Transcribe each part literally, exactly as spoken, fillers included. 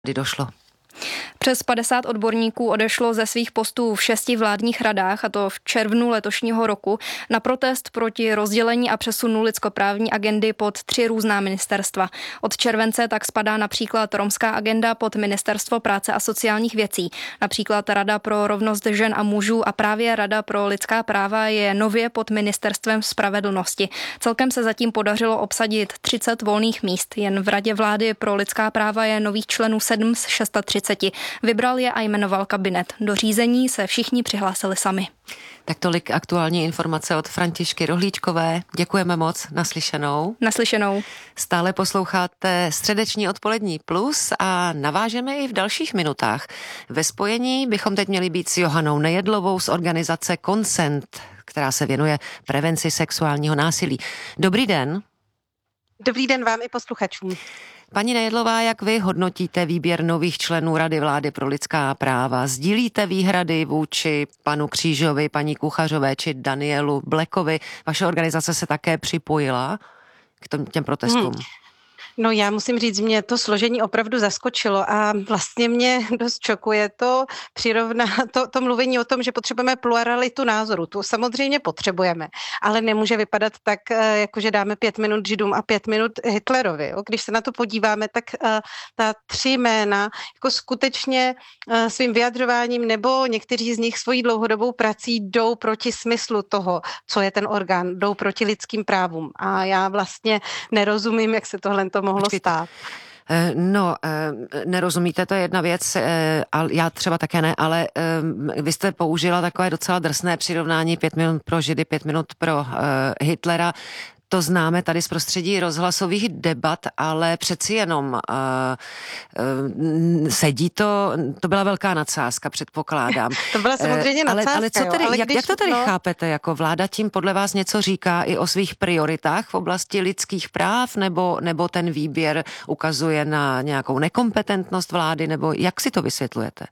Kdy došlo? Přes padesát odborníků odešlo ze svých postů v šesti vládních radách, a to v červnu letošního roku, na protest proti rozdělení a přesunu lidskoprávní agendy pod tři různá ministerstva. Od července tak spadá například romská agenda pod Ministerstvo práce a sociálních věcí. Například Rada pro rovnost žen a mužů a právě Rada pro lidská práva je nově pod Ministerstvem spravedlnosti. Celkem se zatím podařilo obsadit třicet volných míst. Jen v Radě vlády pro lidská práva je nových členů sedm z třiceti šesti. Vybral je a jmenoval kabinet. Do řízení se všichni přihlásili sami. Tak tolik aktuální informace od Františky Rohlíčkové. Děkujeme moc, naslyšenou. Naslyšenou. Stále posloucháte středeční odpolední plus a navážeme i v dalších minutách. Ve spojení bychom teď měli být s Johanou Nejedlovou z organizace Consent, která se věnuje prevenci sexuálního násilí. Dobrý den. Dobrý den vám i posluchačům. Paní Nejedlová, jak vy hodnotíte výběr nových členů Rady vlády pro lidská práva? Sdílíte výhrady vůči panu Křížovi, paní Kuchařové či Danielu Blackovi? Vaše organizace se také připojila k tom, těm protestům. Hmm. No já musím říct, mě to složení opravdu zaskočilo a vlastně mě dost čokuje to přirovná, to, to mluvení o tom, že potřebujeme pluralitu názoru. Tu samozřejmě potřebujeme, ale nemůže vypadat tak, jako že dáme pět minut Židům a pět minut Hitlerovi. Jo. Když se na to podíváme, tak ta tři jména jako skutečně svým vyjadřováním nebo někteří z nich svojí dlouhodobou prací jdou proti smyslu toho, co je ten orgán, jdou proti lidským právům. A já vlastně nerozumím, jak se tohle to mohlo stát. No, nerozumíte, to je jedna věc, ale já třeba také ne, ale vy jste použila takové docela drsné přirovnání pět minut pro Židy, pět minut pro Hitlera. To známe tady z prostředí rozhlasových debat, ale přeci jenom uh, uh, sedí to, to byla velká nadsázka, předpokládám. To byla samozřejmě uh, nadsázka, ale, ale co tedy, jo, ale jak, když, jak to tedy no... chápete, jako vláda tím podle vás něco říká i o svých prioritách v oblasti lidských práv, nebo, nebo ten výběr ukazuje na nějakou nekompetentnost vlády, nebo jak si to vysvětlujete?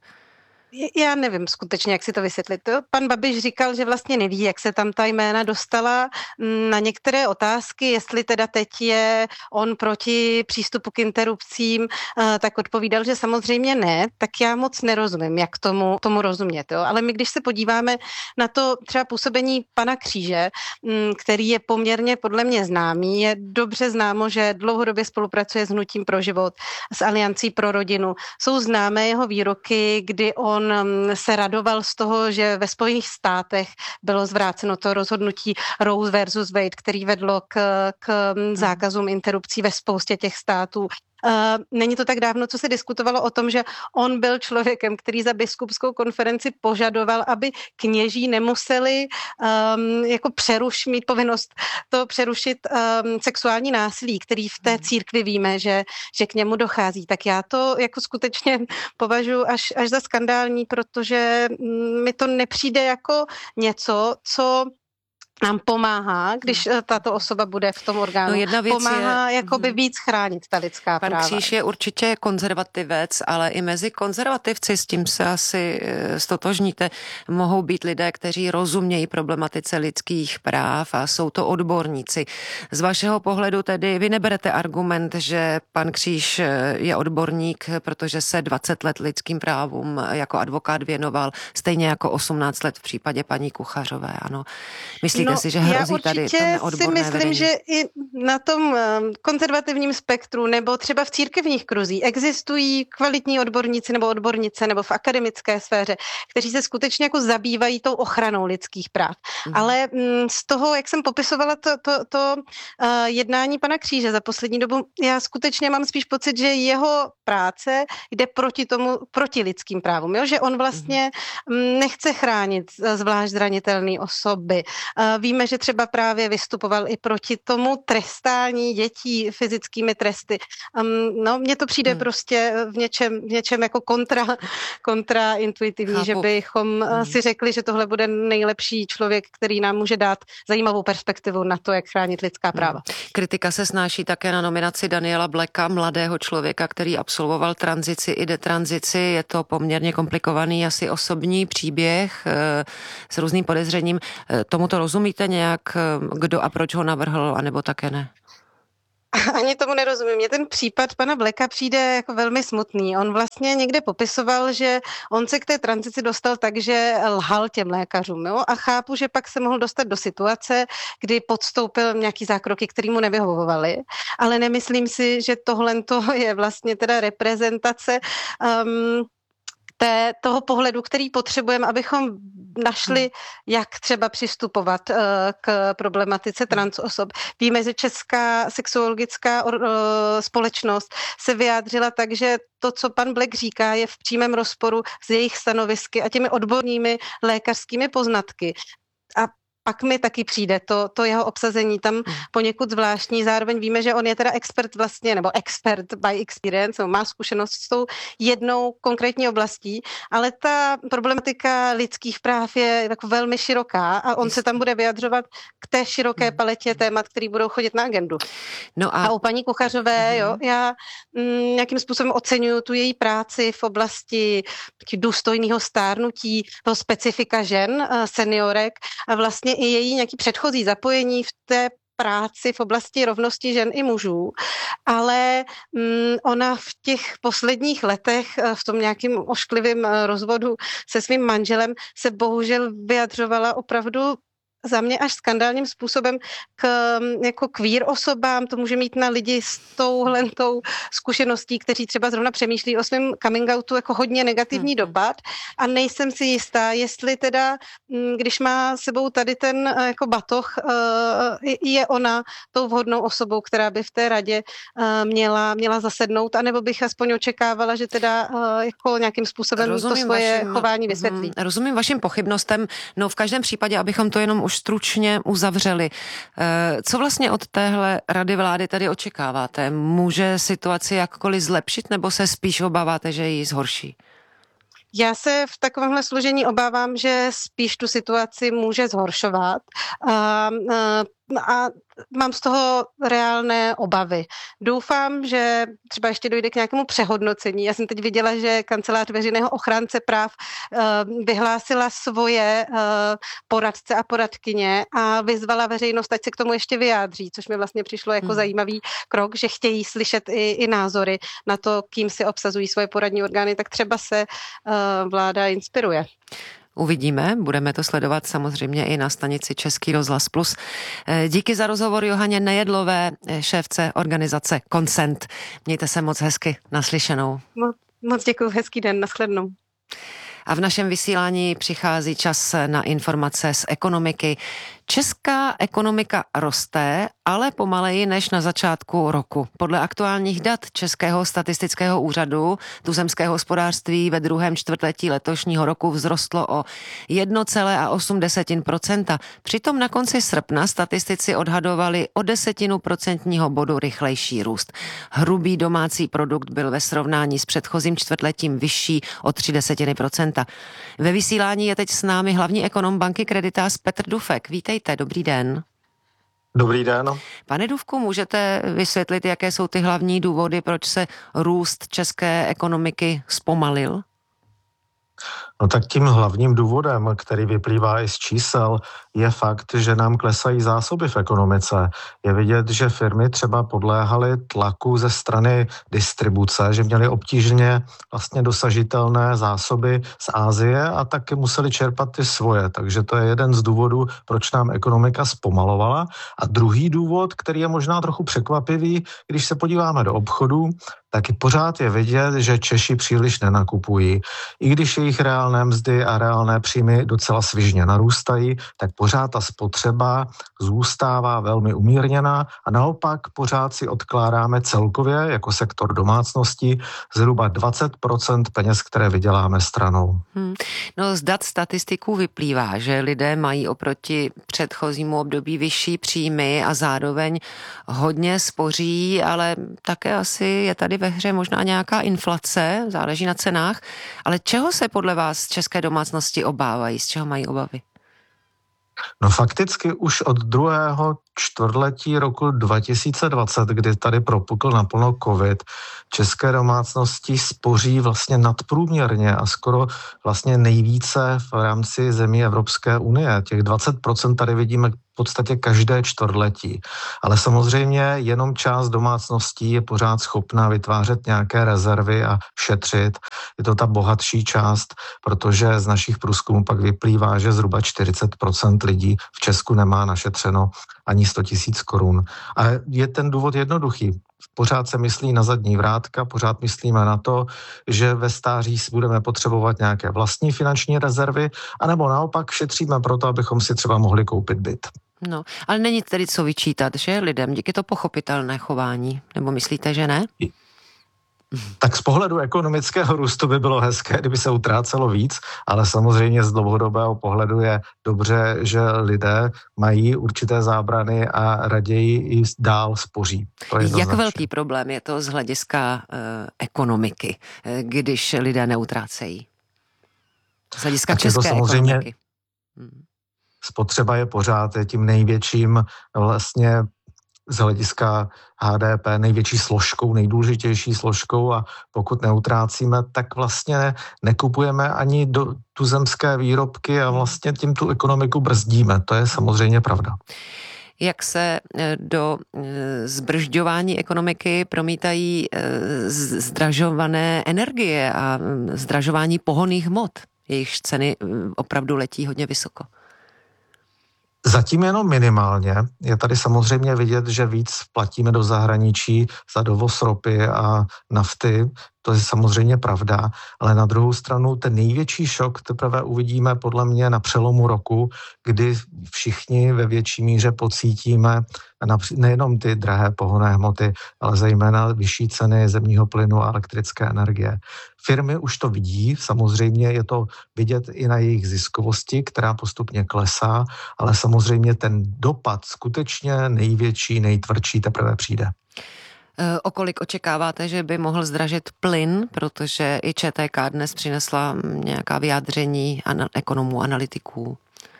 Já nevím skutečně, jak si to vysvětlit. Pan Babiš říkal, že vlastně neví, jak se tam ta jména dostala. Na některé otázky, jestli teda teď je on proti přístupu k interrupcím, tak odpovídal, že samozřejmě ne, tak já moc nerozumím, jak tomu, tomu rozumět. Jo? Ale my, když se podíváme na to třeba působení pana Kříže, který je poměrně podle mě známý, je dobře známo, že dlouhodobě spolupracuje s Hnutím pro život, s Aliancí pro rodinu. Jsou známé jeho výroky, kdy on On se radoval z toho, že ve Spojených státech bylo zvráceno to rozhodnutí Roe versus Wade, který vedlo k, k zákazům interrupcí ve spoustě těch států. Uh, není to tak dávno, co se diskutovalo o tom, že on byl člověkem, který za biskupskou konferenci požadoval, aby kněží nemuseli um, jako přeruš, mít povinnost to přerušit um, sexuální násilí, který v té církvi víme, že, že k němu dochází. Tak já to jako skutečně považuji až, až za skandální, protože mi to nepřijde jako něco, co nám pomáhá, když tato osoba bude v tom orgánu. No jedna věc pomáhá je, jakoby víc chránit ta lidská pan práva. Pan Kříž je určitě konzervativec, ale i mezi konzervativci, s tím se asi stotožníte, mohou být lidé, kteří rozumějí problematice lidských práv a jsou to odborníci. Z vašeho pohledu tedy vy neberete argument, že pan Kříž je odborník, protože se dvacet let lidským právům jako advokát věnoval, stejně jako osmnáct let v případě paní Kuchařové, ano. Myslíte No, si, že hrozí tady to neodborné si myslím, vedení? že i na tom konzervativním spektru nebo třeba v církevních kruzích existují kvalitní odborníci nebo odbornice nebo v akademické sféře, kteří se skutečně jako zabývají tou ochranou lidských práv. Mm. Ale m, z toho, jak jsem popisovala to, to, to uh, jednání pana Kříže za poslední dobu, já skutečně mám spíš pocit, že jeho práce jde proti tomu, proti lidským právům, jo? Že on vlastně mm. nechce chránit zvlášť zranitelné osoby. Uh, Víme, že třeba právě vystupoval i proti tomu trestání dětí fyzickými tresty. Um, no, mně to přijde hmm. prostě v něčem, v něčem jako kontra, kontraintuitivní, Chápu. Že bychom hmm. si řekli, že tohle bude nejlepší člověk, který nám může dát zajímavou perspektivu na to, jak chránit lidská práva. Hmm. Kritika se snáší také na nominaci Daniela Blacka, mladého člověka, který absolvoval tranzici i detranzici. Je to poměrně komplikovaný asi osobní příběh e, s různým podezřením. E, tomuto rozumíte nějak, kdo a proč ho navrhl, anebo také ne? Ani tomu nerozumím. Mně ten případ pana Bleka přijde jako velmi smutný. On vlastně někde popisoval, že on se k té tranzici dostal tak, že lhal těm lékařům. Jo? A chápu, že pak se mohl dostat do situace, kdy podstoupil nějaký zákroky, který mu nevyhovovaly. Ale nemyslím si, že tohle je vlastně teda reprezentace um, Té, toho pohledu, který potřebujeme, abychom našli, jak třeba přistupovat uh, k problematice trans osob. Víme, že česká sexuologická uh, společnost se vyjádřila tak, že to, co pan Black říká, je v přímém rozporu s jejich stanovisky a těmi odbornými lékařskými poznatky. A pak mi taky přijde to, to jeho obsazení tam poněkud zvláštní. Zároveň víme, že on je teda expert vlastně, nebo expert by experience, má zkušenost s tou jednou konkrétní oblastí, ale ta problematika lidských práv je jako velmi široká a on se tam bude vyjadřovat k té široké paletě témat, které budou chodit na agendu. No a... a u paní Kuchařové, jo, já m, nějakým způsobem oceňuju tu její práci v oblasti důstojného stárnutí, toho specifika žen, seniorek a vlastně i její nějaký předchozí zapojení v té práci v oblasti rovnosti žen i mužů, ale mm, ona v těch posledních letech v tom nějakým ošklivém rozvodu se svým manželem se bohužel vyjadřovala opravdu za mě až skandálním způsobem k jako queer osobám, to může mít na lidi s touhlentou zkušeností, kteří třeba zrovna přemýšlí o svém coming outu jako hodně negativní hmm. dopad a nejsem si jistá, jestli teda, když má sebou tady ten jako batoh, je ona tou vhodnou osobou, která by v té radě měla, měla zasednout, anebo bych aspoň očekávala, že teda jako nějakým způsobem rozumím to svoje vašim, chování vysvětlí. Rozumím vašim pochybnostem, no v každém případě, abychom to jenom už stručně uzavřeli. Co vlastně od téhle rady vlády tady očekáváte? Může situaci jakkoliv zlepšit, nebo se spíš obáváte, že ji zhorší? Já se v takovémhle složení obávám, že spíš tu situaci může zhoršovat. A, a, a mám z toho reálné obavy. Doufám, že třeba ještě dojde k nějakému přehodnocení. Já jsem teď viděla, že kancelář veřejného ochránce práv uh, vyhlásila svoje uh, poradce a poradkyně a vyzvala veřejnost, ať se k tomu ještě vyjádří, což mi vlastně přišlo jako hmm. zajímavý krok, že chtějí slyšet i, i názory na to, kým si obsazují svoje poradní orgány, tak třeba se uh, vláda inspiruje. Uvidíme, budeme to sledovat samozřejmě i na stanici Český rozhlas plus. Díky za rozhovor Johaně Nejedlové, šéfce organizace Consent. Mějte se moc hezky, naslyšenou. Moc, moc děkuji, hezký den, nashledanou. A v našem vysílání přichází čas na informace z ekonomiky. Česká ekonomika roste, ale pomaleji než na začátku roku. Podle aktuálních dat Českého statistického úřadu tuzemské hospodářství ve druhém čtvrtletí letošního roku vzrostlo o jedna celá osm procenta. Přitom na konci srpna statistici odhadovali o desetinu procentního bodu rychlejší růst. Hrubý domácí produkt byl ve srovnání s předchozím čtvrtletím vyšší o tři desetiny procenta. Ve vysílání je teď s námi hlavní ekonom banky Creditas Petr Dufek. Vítejte, dobrý den. Dobrý den. Pane Dufku, můžete vysvětlit, jaké jsou ty hlavní důvody, proč se růst české ekonomiky zpomalil? No tak tím hlavním důvodem, který vyplývá i z čísel, je fakt, že nám klesají zásoby v ekonomice. Je vidět, že firmy třeba podléhaly tlaku ze strany distribuce, že měly obtížně vlastně dosažitelné zásoby z Asie a taky museli čerpat ty svoje. Takže to je jeden z důvodů, proč nám ekonomika zpomalovala. A druhý důvod, který je možná trochu překvapivý, když se podíváme do obchodu, tak i pořád je vidět, že Češi příliš nenakupují. I když jejich reálné mzdy a reálné příjmy docela svižně narůstají, tak pořád ta spotřeba zůstává velmi umírněná a naopak pořád si odkládáme celkově jako sektor domácností zhruba dvacet procent peněz, které vyděláme stranou. Hmm. No z dat statistiků vyplývá, že lidé mají oproti předchozímu období vyšší příjmy a zároveň hodně spoří, ale také asi je tady ve hře možná nějaká inflace, záleží na cenách, ale čeho se podle vás české domácnosti obávají, z čeho mají obavy? No fakticky už od druhého čtvrtletí roku dva tisíce dvacet, kdy tady propukl naplno covid, české domácnosti spoří vlastně nadprůměrně a skoro vlastně nejvíce v rámci zemí Evropské unie. Těch dvacet procent tady vidíme podstatě každé čtvrtletí. Ale samozřejmě jenom část domácností je pořád schopná vytvářet nějaké rezervy a šetřit. Je to ta bohatší část, protože z našich průzkumů pak vyplývá, že zhruba čtyřicet procent lidí v Česku nemá našetřeno ani sto tisíc korun. A je ten důvod jednoduchý. Pořád se myslí na zadní vrátka, pořád myslíme na to, že ve stáří budeme potřebovat nějaké vlastní finanční rezervy, anebo naopak šetříme proto, abychom si třeba mohli koupit byt. No, ale není tedy co vyčítat, že lidem díky to pochopitelné chování, nebo myslíte, že ne? Tak z pohledu ekonomického růstu by bylo hezké, kdyby se utrácelo víc, ale samozřejmě z dlouhodobého pohledu je dobře, že lidé mají určité zábrany a raději i dál spoří. To je Jak velký problém je to z hlediska uh, ekonomiky, když lidé neutrácejí? Z hlediska tak české samozřejmě ekonomiky. Hmm. Spotřeba je pořád je tím největším vlastně z hlediska H D P největší složkou, nejdůležitější složkou a pokud neutrácíme, tak vlastně nekupujeme ani do tuzemské výrobky a vlastně tím tu ekonomiku brzdíme. To je samozřejmě pravda. Jak se do zbržďování ekonomiky promítají zdražované energie a zdražování pohonných hmot? Jejichž ceny opravdu letí hodně vysoko. Zatím jenom minimálně. Je tady samozřejmě vidět, že víc platíme do zahraničí za dovoz ropy a nafty. To je samozřejmě pravda, ale na druhou stranu ten největší šok teprve uvidíme podle mě na přelomu roku, kdy všichni ve větší míře pocítíme nejenom ty drahé pohonné hmoty, ale zejména vyšší ceny zemního plynu a elektrické energie. Firmy už to vidí, samozřejmě je to vidět i na jejich ziskovosti, která postupně klesá, ale samozřejmě ten dopad skutečně největší, nejtvrdší teprve přijde. O kolik očekáváte, že by mohl zdražit plyn, protože i Č T K dnes přinesla nějaká vyjádření ekonomů, analytiků?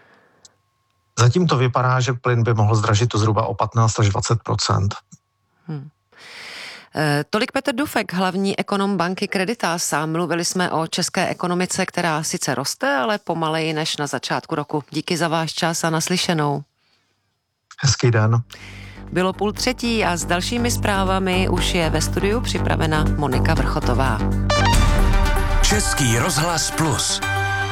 Zatím to vypadá, že plyn by mohl zdražit to zhruba o patnáct až dvacet procent. Hmm. E, tolik Petr Dufek, hlavní ekonom banky Creditas. Mluvili jsme o české ekonomice, která sice roste, ale pomaleji než na začátku roku. Díky za váš čas a naslyšenou. Hezký den. Bylo půl třetí a s dalšími zprávami už je ve studiu připravena Monika Vrchotová. Český rozhlas Plus.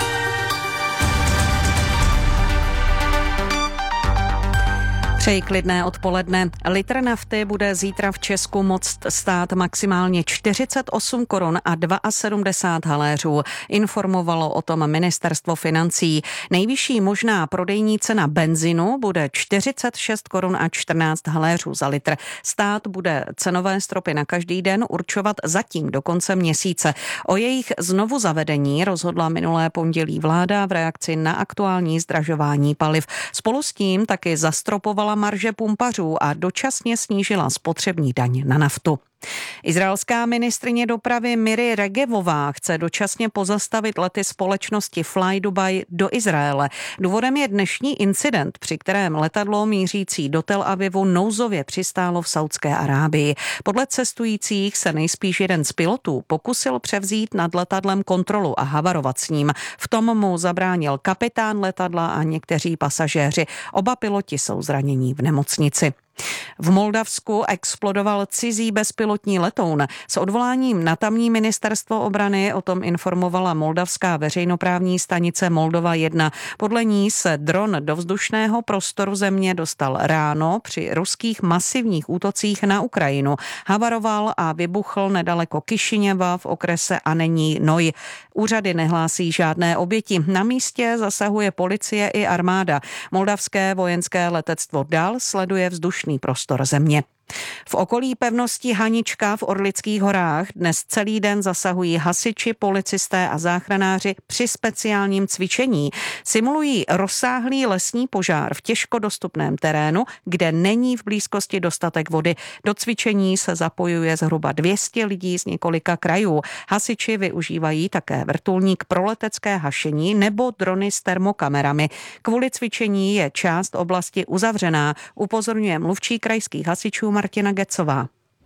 Přeji klidné odpoledne. Litr nafty bude zítra v Česku moct stát maximálně čtyřicet osm korun a sedmdesát dva haléřů. Informovalo o tom ministerstvo financí. Nejvyšší možná prodejní cena benzinu bude čtyřicet šest korun a čtrnáct haléřů za litr. Stát bude cenové stropy na každý den určovat zatím do konce měsíce. O jejich znovu zavedení rozhodla minulé pondělí vláda v reakci na aktuální zdražování paliv. Spolu s tím taky zastropovala marže pumpařů a dočasně snížila spotřební daň na naftu. Izraelská ministryně dopravy Miri Regevová chce dočasně pozastavit lety společnosti Fly Dubai do Izraele. Důvodem je dnešní incident, při kterém letadlo mířící do Tel Avivu nouzově přistálo v Saudské Arábii. Podle cestujících se nejspíš jeden z pilotů pokusil převzít nad letadlem kontrolu a havarovat s ním. V tom mu zabránil kapitán letadla a někteří pasažéři. Oba piloti jsou zranění v nemocnici. V Moldavsku explodoval cizí bezpilotní letoun. S odvoláním na tamní ministerstvo obrany o tom informovala moldavská veřejnoprávní stanice Moldova jedna. Podle ní se dron do vzdušného prostoru země dostal ráno při ruských masivních útocích na Ukrajinu. Havaroval a vybuchl nedaleko Kišiněva v okrese Anení Noj. Úřady nehlásí žádné oběti. Na místě zasahuje policie i armáda. Moldavské vojenské letectvo dál sleduje vzdušný prostor země. V okolí pevnosti Hanička v Orlických horách dnes celý den zasahují hasiči, policisté a záchranáři při speciálním cvičení. Simulují rozsáhlý lesní požár v těžko dostupném terénu, kde není v blízkosti dostatek vody. Do cvičení se zapojuje zhruba dvě stě lidí z několika krajů. Hasiči využívají také vrtulník pro letecké hašení nebo drony s termokamerami. Kvůli cvičení je část oblasti uzavřená, upozorňuje mluvčí krajských hasičů Martina Gecová.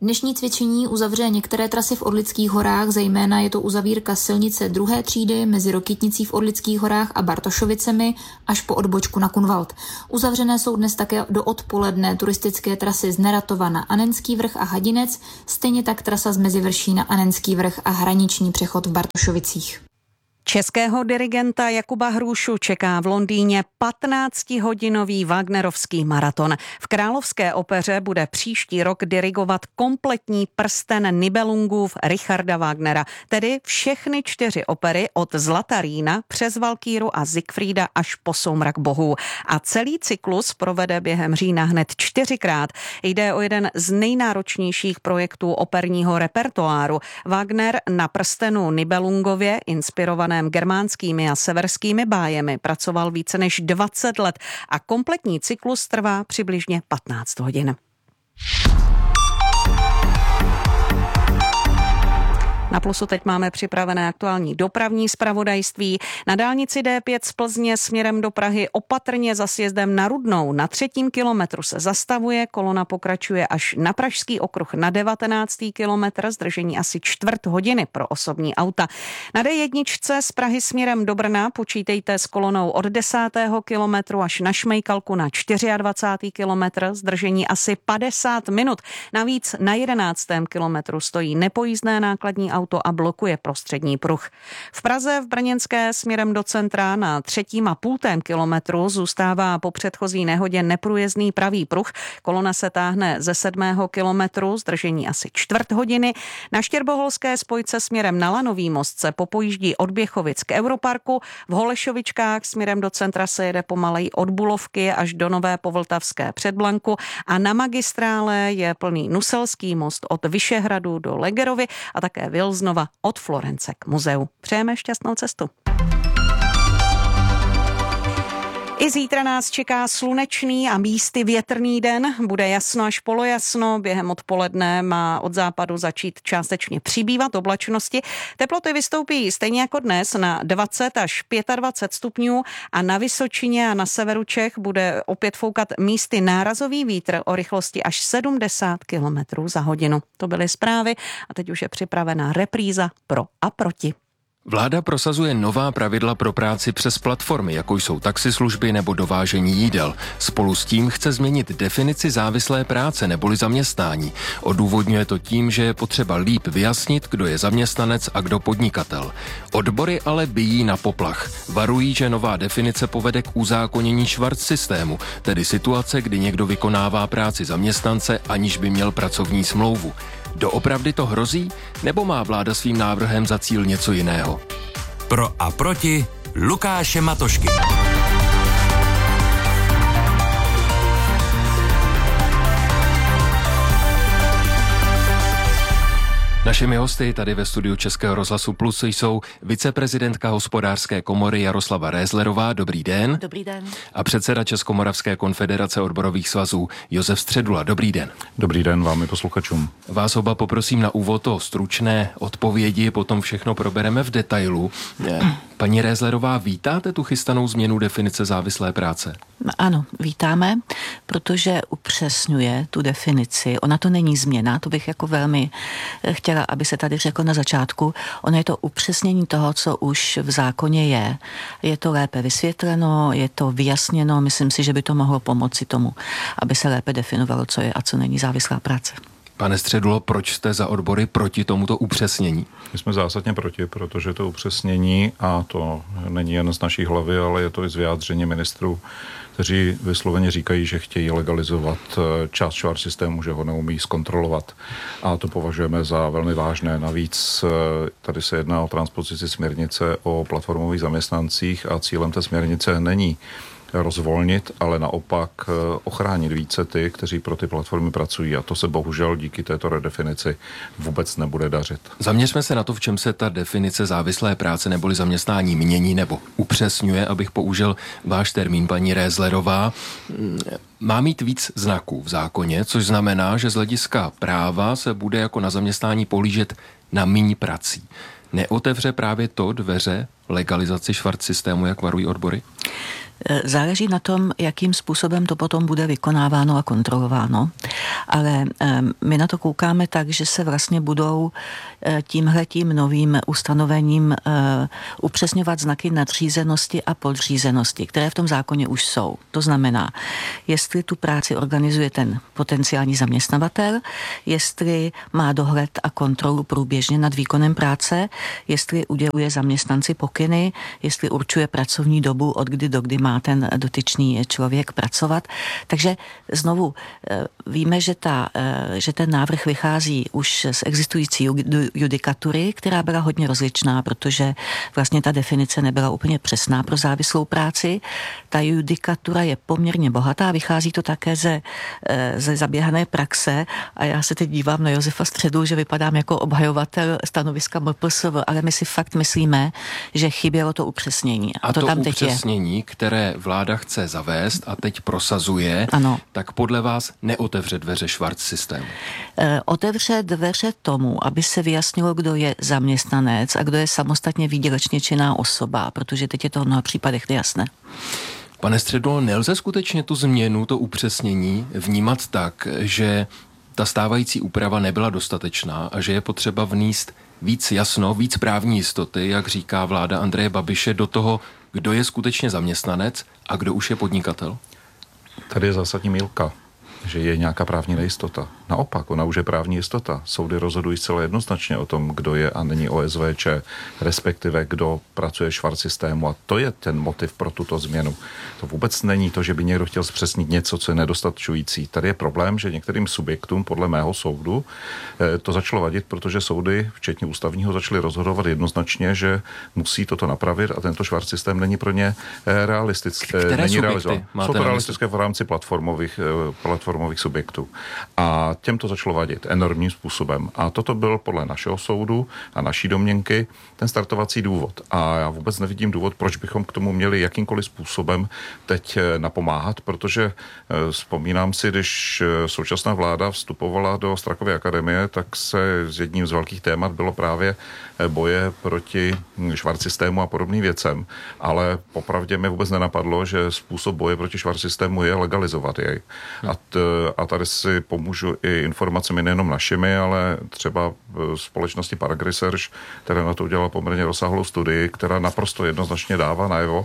Dnešní cvičení uzavře některé trasy v Orlických horách, zejména je to uzavírka silnice druhé třídy mezi Rokytnicí v Orlických horách a Bartošovicemi až po odbočku na Kunvald. Uzavřené jsou dnes také do odpoledne turistické trasy z Neratova na Anenský vrch a Hadinec, stejně tak trasa z Mezivrší na Anenský vrch a hraniční přechod v Bartošovicích. Českého dirigenta Jakuba Hrušu čeká v Londýně patnáctihodinový Wagnerovský maraton. V Královské opeře bude příští rok dirigovat kompletní prsten Nibelungův Richarda Wagnera, tedy všechny čtyři opery od Zlata Rýna přes Valkýru a Siegfrieda až po Soumrak bohů. A celý cyklus provede během října hned čtyřikrát. Jde o jeden z nejnáročnějších projektů operního repertoáru. Wagner na prstenu Nibelungově, inspirovaném germánskými a severskými bájemi, pracoval více než dvacet let a kompletní cyklus trvá přibližně patnáct hodin. Na Plusu teď máme připravené aktuální dopravní zpravodajství. Na dálnici D pět z Plzně směrem do Prahy opatrně za sjezdem na Rudnou. Na třetím kilometru se zastavuje, kolona pokračuje až na Pražský okruh na devatenáctý kilometr, zdržení asi čtvrt hodiny pro osobní auta. Na D jedna z Prahy směrem do Brna počítejte s kolonou od desátého kilometru až na Šmejkalku na dvacátý čtvrtý kilometr, zdržení asi padesát minut. Navíc na jedenáctém kilometru stojí nepojízdné nákladní auto a blokuje prostřední pruh. V Praze v Brněnské směrem do centra na třetím a půltém kilometru zůstává po předchozí nehodě neprůjezdný pravý pruh. Kolona se táhne ze sedmého kilometru, zdržení asi čtvrt hodiny. Na Štěrboholské spojce směrem na Lanový most se popojíždí od Běchovic k Europarku. V Holešovičkách směrem do centra se jede pomaleji od Bulovky až do Nové Povltavské Předblanku a na magistrále je plný Nuselský most od Vyšehradu do Legerovy a také Vilznova od Florence k muzeu. Přejeme šťastnou cestu. I zítra nás čeká slunečný a místy větrný den. Bude jasno až polojasno. Během odpoledne má od západu začít částečně přibývat oblačnosti. Teploty vystoupí stejně jako dnes na dvacet až dvacet pět stupňů a na Vysočině a na severu Čech bude opět foukat místy nárazový vítr o rychlosti až sedmdesát kilometrů za hodinu. To byly zprávy a teď už je připravená repríza pro a proti. Vláda prosazuje nová pravidla pro práci přes platformy, jako jsou taxislužby nebo dovážení jídel. Spolu s tím chce změnit definici závislé práce neboli zaměstnání. Odůvodňuje to tím, že je potřeba líp vyjasnit, kdo je zaměstnanec a kdo podnikatel. Odbory ale bijí na poplach. Varují, že nová definice povede k uzákonění švart systému, tedy situace, kdy někdo vykonává práci zaměstnance, aniž by měl pracovní smlouvu. Doopravdy to hrozí, nebo má vláda svým návrhem za cíl něco jiného? Pro a proti Lukáše Matošky. Našimi hosty tady ve studiu Českého rozhlasu Plus jsou viceprezidentka Hospodářské komory Jaroslava Rézlerová. Dobrý den. Dobrý den. A předseda Českomoravské konfederace odborových svazů Josef Středula. Dobrý den. Dobrý den vám i posluchačům. Vás oba poprosím na úvod o stručné odpovědi, potom všechno probereme v detailu. Paní Rézlerová, vítáte tu chystanou změnu definice závislé práce? Ano, vítáme, protože upřesňuje tu definici. Ona to není změna, to bych jako velmi chtěla, aby se tady řeklo na začátku. Ono je to upřesnění toho, co už v zákoně je. Je to lépe vysvětleno, je to vyjasněno. Myslím si, že by to mohlo pomoci tomu, aby se lépe definovalo, co je a co není závislá práce. Pane Středulo, proč jste za odbory proti tomuto upřesnění? My jsme zásadně proti, protože to upřesnění, a to není jen z naší hlavy, ale je to i z vyjádření ministrů, kteří vysloveně říkají, že chtějí legalizovat část švart systému, že ho neumí zkontrolovat. A to považujeme za velmi vážné. Navíc tady se jedná o transpozici směrnice o platformových zaměstnancích a cílem té směrnice není rozvolnit, ale naopak ochránit více ty, kteří pro ty platformy pracují. A to se bohužel díky této redefinici vůbec nebude dařit. Zaměřme se na to, v čem se ta definice závislé práce neboli zaměstnání mění nebo upřesňuje, abych použil váš termín, paní Rézlerová. Má mít víc znaků v zákoně, což znamená, že z hlediska práva se bude jako na zaměstnání pohlížet na míň prací. Neotevře právě to dveře legalizaci švart systému, jak varují odbory? Záleží na tom, jakým způsobem to potom bude vykonáváno a kontrolováno, ale my na to koukáme tak, že se vlastně budou tímhletím novým ustanovením upřesňovat znaky nadřízenosti a podřízenosti, které v tom zákoně už jsou. To znamená, jestli tu práci organizuje ten potenciální zaměstnavatel, jestli má dohled a kontrolu průběžně nad výkonem práce, jestli uděluje zaměstnanci pokyny, jestli určuje pracovní dobu, od kdy do kdy má ten dotyčný člověk pracovat. Takže znovu víme, že, ta, že ten návrh vychází už z existující judikatury, která byla hodně rozličná, protože vlastně ta definice nebyla úplně přesná pro závislou práci. Ta judikatura je poměrně bohatá, vychází to také ze, ze zaběhané praxe a já se teď dívám na Josefa Středu, že vypadám jako obhajovatel stanoviska M P S V, ale my si fakt myslíme, že chybělo to upřesnění. A, a to, to tam upřesnění, teď je. Které vláda chce zavést a teď prosazuje, ano. Tak podle vás neotevře dveře švarc systému? E, otevře dveře tomu, aby se vyjasnilo, kdo je zaměstnanec a kdo je samostatně výdělečně činná osoba, protože teď je to v mnoha případech nejasné. Pane Středlo, nelze skutečně tu změnu, to upřesnění vnímat tak, že ta stávající úprava nebyla dostatečná a že je potřeba vníst víc jasno, víc právní jistoty, jak říká vláda Andreje Babiše, do toho, kdo je skutečně zaměstnanec a kdo už je podnikatel? Tady je zásadní mýlka, že je nějaká právní nejistota. Naopak, ona už je právní jistota. Soudy rozhodují zcela jednoznačně o tom, kdo je a není O S V Č, respektive kdo pracuje švart systému, a to je ten motiv pro tuto změnu. To vůbec není to, že by někdo chtěl zpřesnit něco, co je nedostačující. Tady je problém, že některým subjektům, podle mého soudu, to začalo vadit, protože soudy, včetně ústavního, začaly rozhodovat jednoznačně, že musí toto napravit a tento švart systém není pro ně realistický. Které není subjekty? Jsou to realistické v rámci platformových, platformových subjektů. A těm to začalo vadit enormním způsobem. A toto byl podle našeho soudu a naší domněnky ten startovací důvod. A já vůbec nevidím důvod, proč bychom k tomu měli jakýmkoliv způsobem teď napomáhat, protože vzpomínám si, když současná vláda vstupovala do Strakovy akademie, tak se z jedním z velkých témat bylo právě boje proti švart systému a podobným věcem. Ale popravdě mi vůbec nenapadlo, že způsob boje proti švart systému je legalizovat jej. A, t, a tady si pomůžu i informacemi nejenom našimi, ale třeba společnosti Parag Research, která na to udělala poměrně rozsáhlou studii, která naprosto jednoznačně dává najevo,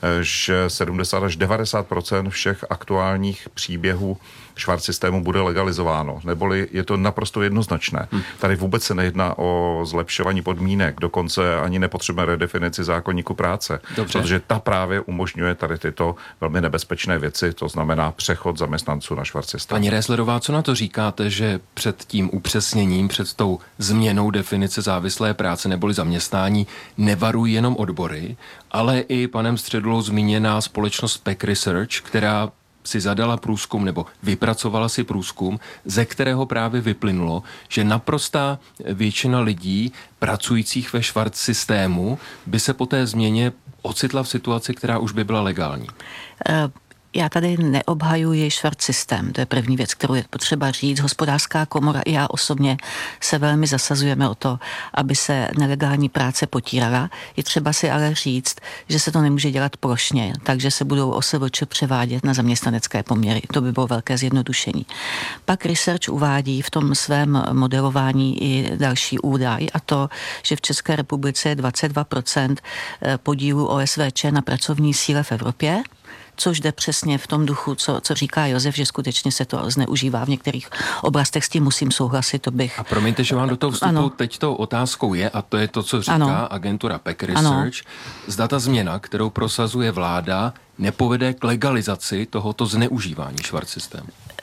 že sedmdesát až devadesát procent všech aktuálních příběhů švart systému bude legalizováno, neboli je to naprosto jednoznačné. Hmm. Tady vůbec se nejedná o zlepšování podmínek, dokonce ani nepotřebujeme redefinici zákoníku práce, Dobře. protože ta právě umožňuje tady tyto velmi nebezpečné věci, to znamená přechod zaměstnanců na švart systém. Paní Rézlerová, co na to říkáte, že před tím upřesněním, před tou změnou definice závislé práce neboli zaměstnání nevarují jenom odbory, ale i panem Středulou zmíněná společnost Parag Research, která si zadala průzkum nebo vypracovala si průzkum, ze kterého právě vyplynulo, že naprostá většina lidí pracujících ve švart systému by se po té změně ocitla v situaci, která už by byla legální. Uh... Já tady neobhajuji švart systém, to je první věc, kterou je potřeba říct. Hospodářská komora i já osobně se velmi zasazujeme o to, aby se nelegální práce potírala. Je třeba si ale říct, že se to nemůže dělat plošně, takže se budou O S V Č převádět na zaměstnanecké poměry. To by bylo velké zjednodušení. Pak Research uvádí v tom svém modelování i další údaj, a to, že v České republice je dvacet dva procent podílu O S V Č na pracovní síle v Evropě, což jde přesně v tom duchu, co, co říká Josef, že skutečně se to zneužívá v některých oblastech, s tím musím souhlasit, to bych... A promiňte, že vám do toho vstupu ano. teď tou otázkou je, a to je to, co říká ano. agentura Parag Research, ano. zda ta změna, kterou prosazuje vláda, nepovede k legalizaci tohoto zneužívání švart systému.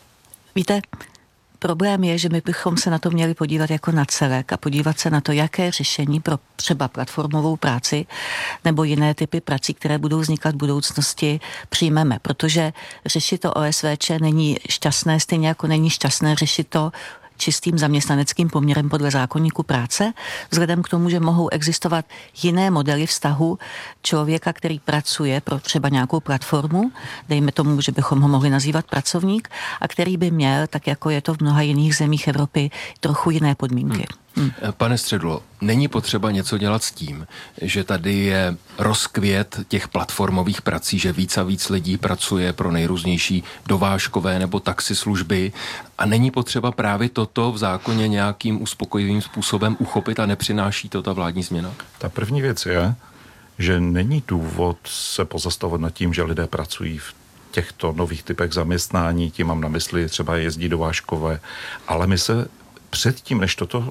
Víte, problém je, že my bychom se na to měli podívat jako na celek a podívat se na to, jaké řešení pro třeba platformovou práci nebo jiné typy prací, které budou vznikat v budoucnosti, přijmeme. Protože řešit to O S V Č není šťastné, stejně jako není šťastné řešit to čistým zaměstnaneckým poměrem podle zákoníku práce, vzhledem k tomu, že mohou existovat jiné modely vztahu člověka, který pracuje pro třeba nějakou platformu, dejme tomu, že bychom ho mohli nazývat pracovník, a který by měl, tak jako je to v mnoha jiných zemích Evropy, trochu jiné podmínky. Hmm. Hmm. Pane Středulo, není potřeba něco dělat s tím, že tady je rozkvět těch platformových prací, že víc a víc lidí pracuje pro nejrůznější dovážkové nebo taxislužby a není potřeba právě toto v zákoně nějakým uspokojivým způsobem uchopit a nepřináší to ta vládní změna? Ta první věc je, že není důvod se pozastavovat nad tím, že lidé pracují v těchto nových typech zaměstnání, tím mám na mysli třeba jezdí dovážkové, ale my se předtím, než toto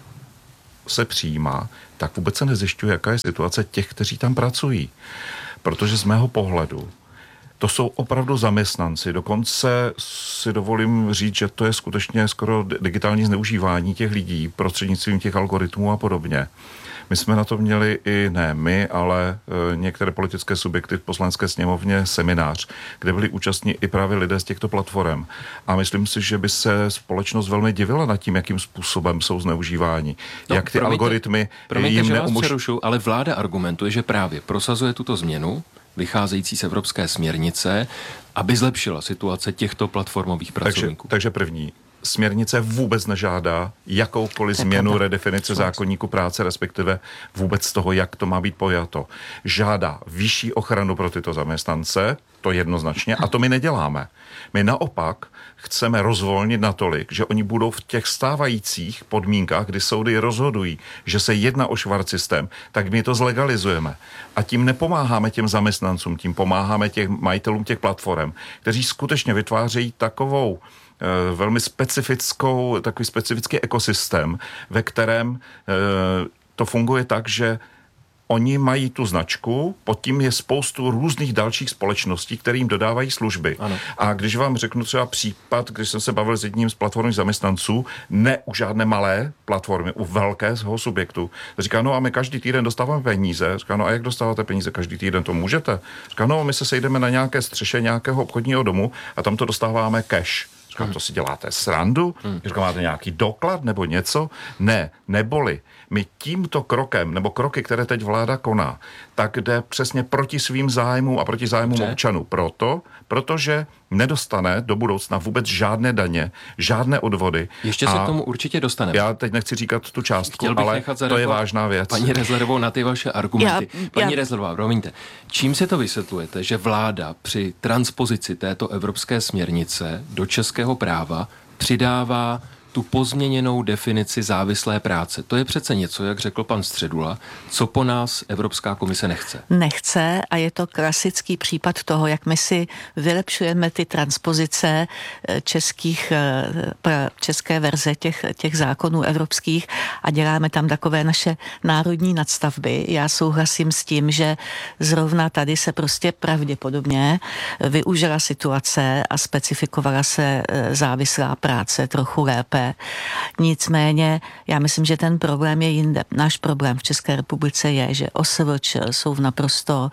se přijímá, tak vůbec se nezjišťuje, jaká je situace těch, kteří tam pracují. Protože z mého pohledu to jsou opravdu zaměstnanci. Dokonce si dovolím říct, že to je skutečně skoro digitální zneužívání těch lidí prostřednictvím těch algoritmů a podobně. My jsme na to měli i ne my, ale e, některé politické subjekty v Poslanecké sněmovně seminář, kde byli účastní i právě lidé z těchto platform. A myslím si, že by se společnost velmi divila nad tím, jakým způsobem jsou zneužíváni. No, jak ty promiňte, algoritmy promiňte, jim že vás neumož... přerušu, ale vláda argumentuje, že právě prosazuje tuto změnu, vycházející z evropské směrnice, aby zlepšila situace těchto platformových pracovníků. Takže, takže první. Směrnice vůbec nežádá jakoukoliv změnu redefinice zákoníku práce, respektive vůbec toho, jak to má být pojato. Žádá vyšší ochranu pro tyto zaměstnance, to jednoznačně, a to my neděláme. My naopak chceme rozvolnit natolik, že oni budou v těch stávajících podmínkách, kdy soudy rozhodují, že se jedná o švart systém, tak my to zlegalizujeme. A tím nepomáháme těm zaměstnancům, tím pomáháme těm majitelům těch platform, kteří skutečně vytvářejí takovou velmi specifickou, takový specifický ekosystém, ve kterém e, to funguje tak, že oni mají tu značku, pod tím je spoustu různých dalších společností, které jim dodávají služby. Ano. A když vám řeknu třeba případ, když jsem se bavil s jedním z platformních zaměstnanců, ne u žádné malé platformy, u velkého subjektu, říká, no a my každý týden dostáváme peníze. Říká, no a jak dostáváte peníze každý týden, to můžete? Říká, no my se sejdeme na nějaké střeše nějakého obchodního domu a tam to dostáváme cash. Říkám, to si děláte srandu? Hmm. Říkám, máte nějaký doklad nebo něco? Ne, neboli. My tímto krokem, nebo kroky, které teď vláda koná, tak jde přesně proti svým zájmům a proti zájmům Dobře. občanů. Proto, protože nedostane do budoucna vůbec žádné daně, žádné odvody. Ještě se k tomu určitě dostaneme. Já teď nechci říkat tu částku, ale to je vážná věc. Paní Rezlerovou, na ty vaše argumenty. Já, Paní já... Rezlerová, promiňte, čím se to vysvětlujete, že vláda při transpozici této evropské směrnice do českého práva přidává tu pozměněnou definici závislé práce? To je přece něco, jak řekl pan Středula, co po nás Evropská komise nechce. Nechce a je to klasický případ toho, jak my si vylepšujeme ty transpozice českých, české verze těch, těch zákonů evropských a děláme tam takové naše národní nadstavby. Já souhlasím s tím, že zrovna tady se prostě pravděpodobně využila situace a specifikovala se závislá práce trochu lépe. Nicméně já myslím, že ten problém je jinde. Náš problém v České republice je, že O S V Č jsou v naprosto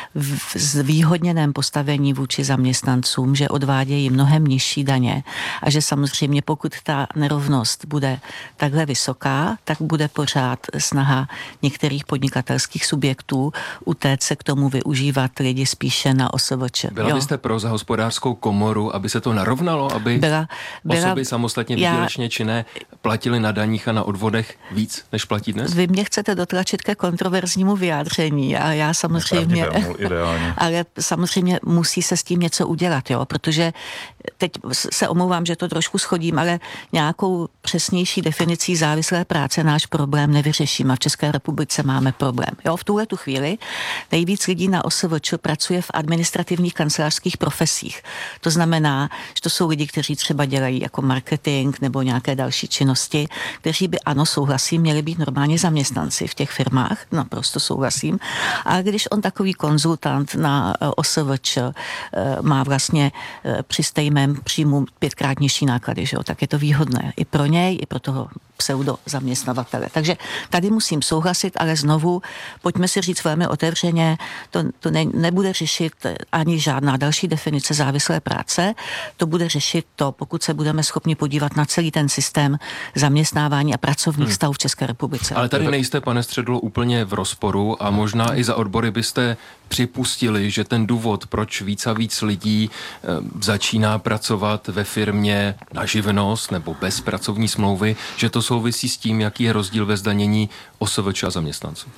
zvýhodněném postavení vůči zaměstnancům, že odvádějí mnohem nižší daně a že samozřejmě pokud ta nerovnost bude takhle vysoká, tak bude pořád snaha některých podnikatelských subjektů utéct se k tomu využívat lidi spíše na O S V Č. Byla byste pro za hospodářskou komoru, aby se to narovnalo, aby byla, byla, osoby samostatně výdělečně činné platili na daních a na odvodech víc, než platí dnes? Vy mě chcete dotlačit ke kontroverznímu vyjádření a já samozřejmě, ale samozřejmě musí se s tím něco udělat, jo, protože teď se omlouvám, že to trošku schodím, ale nějakou přesnější definicí závislé práce náš problém nevyřešíme. V České republice máme problém. Jo, v tuhle tu chvíli nejvíc lidí na O S V Č pracuje v administrativních kancelářských profesích. To znamená, že to jsou lidi, kteří třeba dělají jako marketing nebo nějaké další činnosti, kteří by, ano, souhlasím, měli být normálně zaměstnanci v těch firmách, naprosto souhlasím. A když on takový konzultant na O S V Č má vlastně při stejném příjmu pětkrát nižší náklady, že jo, tak je to výhodné i pro něj, i pro toho pseudo zaměstnavatele. Takže tady musím souhlasit, ale znovu pojďme si říct velmi otevřeně, to, to ne, nebude řešit ani žádná další definice závislé práce, to bude řešit to, pokud se budeme schopni podívat na celý ten systém zaměstnávání a pracovních hmm. stavů v České republice. Ale tady nejste, pane Středulo, úplně v rozporu a možná i za odbory byste připustili, že ten důvod, proč víc a víc lidí začíná pracovat ve firmě na živnost nebo bez pracovní smlouvy, že to souvisí s tím, jaký je rozdíl ve zdanění O S V Č a zaměstnanců?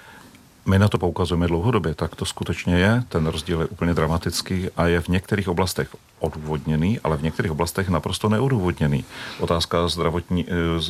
My na to poukazujeme dlouhodobě, tak to skutečně je. Ten rozdíl je úplně dramatický a je v některých oblastech odůvodněný, ale v některých oblastech naprosto neodůvodněný. Otázka zdravotní,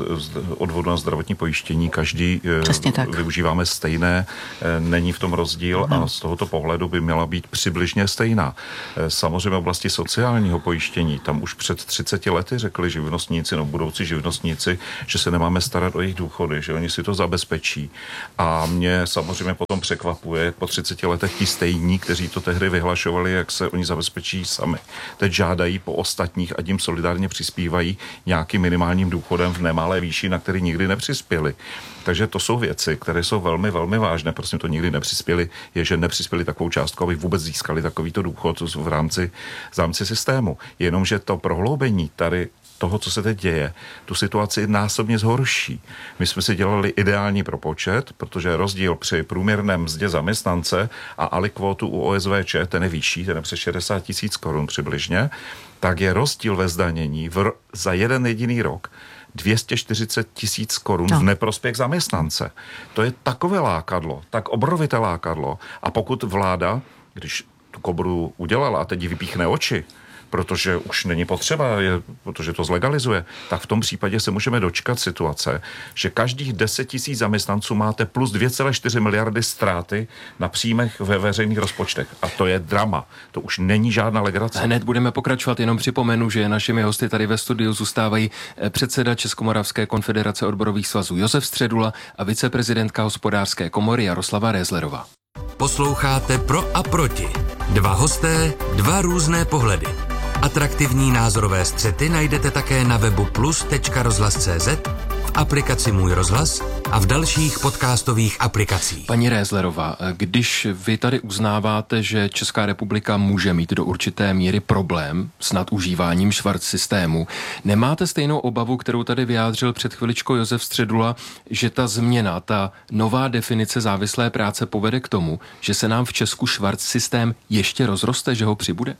odvodu na zdravotní pojištění, každý využíváme stejné, není v tom rozdíl a z tohoto pohledu by měla být přibližně stejná. Samozřejmě v oblasti sociálního pojištění, tam už před třiceti lety řekli živnostníci, no budoucí živnostníci, že se nemáme starat o jejich důchody, že oni si to zabezpečí. A mě samozřejmě potom překvapuje, jak po třiceti letech ti stejní, kteří to tehdy vyhlašovali, jak se oni zabezpečí sami. Teď žádají po ostatních a tím solidárně přispívají nějakým minimálním důchodem v nemalé výši, na který nikdy nepřispěli. Takže to jsou věci, které jsou velmi, velmi vážné. Prostě to nikdy nepřispěli, je, že nepřispěli takovou částku, aby vůbec získali takovýto důchod v rámci, v rámci systému. Jenomže to prohloubení tady toho, co se teď děje, tu situaci násobně zhorší. My jsme si dělali ideální propočet, protože rozdíl při průměrném mzdě zaměstnance a alikvotu u O S V Č, ten je vyšší, ten je přes šedesát tisíc korun přibližně, tak je rozdíl ve zdanění v, za jeden jediný rok dvě stě čtyřicet tisíc korun no. v neprospěch zaměstnance. To je takové lákadlo, tak obrovité lákadlo. A pokud vláda, když tu kobru udělala a teď ji vypíchne oči, protože už není potřeba, je, protože to zlegalizuje, tak v tom případě se můžeme dočkat situace, že každých deset tisíc zaměstnanců máte plus dvě celé čtyři miliardy ztráty na příjmech ve veřejných rozpočtech. A to je drama. To už není žádná legrace. Hned budeme pokračovat, jenom připomenu, že našimi hosty tady ve studiu zůstávají předseda Českomoravské konfederace odborových svazů Josef Středula a viceprezidentka Hospodářské komory Jaroslava Rézlerová. Posloucháte Pro a proti. Dva hosté, dva různé pohledy. Atraktivní názorové střety najdete také na webu plus tečka rozhlas tečka cé zet, v aplikaci Můj rozhlas a v dalších podcastových aplikacích. Paní Rézlerová, když vy tady uznáváte, že Česká republika může mít do určité míry problém s nadužíváním švart systému, nemáte stejnou obavu, kterou tady vyjádřil před chviličkou Josef Středula, že ta změna, ta nová definice závislé práce povede k tomu, že se nám v Česku švart systém ještě rozroste, že ho přibude?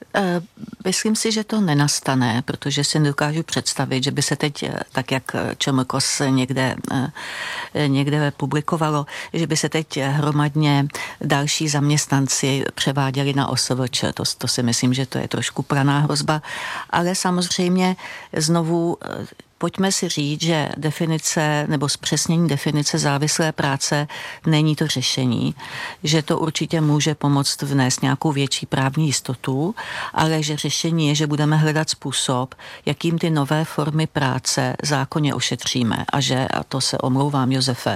Myslím si, že to nenastane, protože si nedokážu představit, že by se teď, tak jak ČMKOS někde, někde publikovalo, že by se teď hromadně další zaměstnanci převáděli na O S V Č. To, to si myslím, že to je trošku praná hrozba. Ale samozřejmě znovu pojďme si říct, že definice nebo zpřesnění definice závislé práce není to řešení, že to určitě může pomoct vnést nějakou větší právní jistotu, ale že řešení je, že budeme hledat způsob, jakým ty nové formy práce zákonně ošetříme a že, a to se omlouvám Josefe,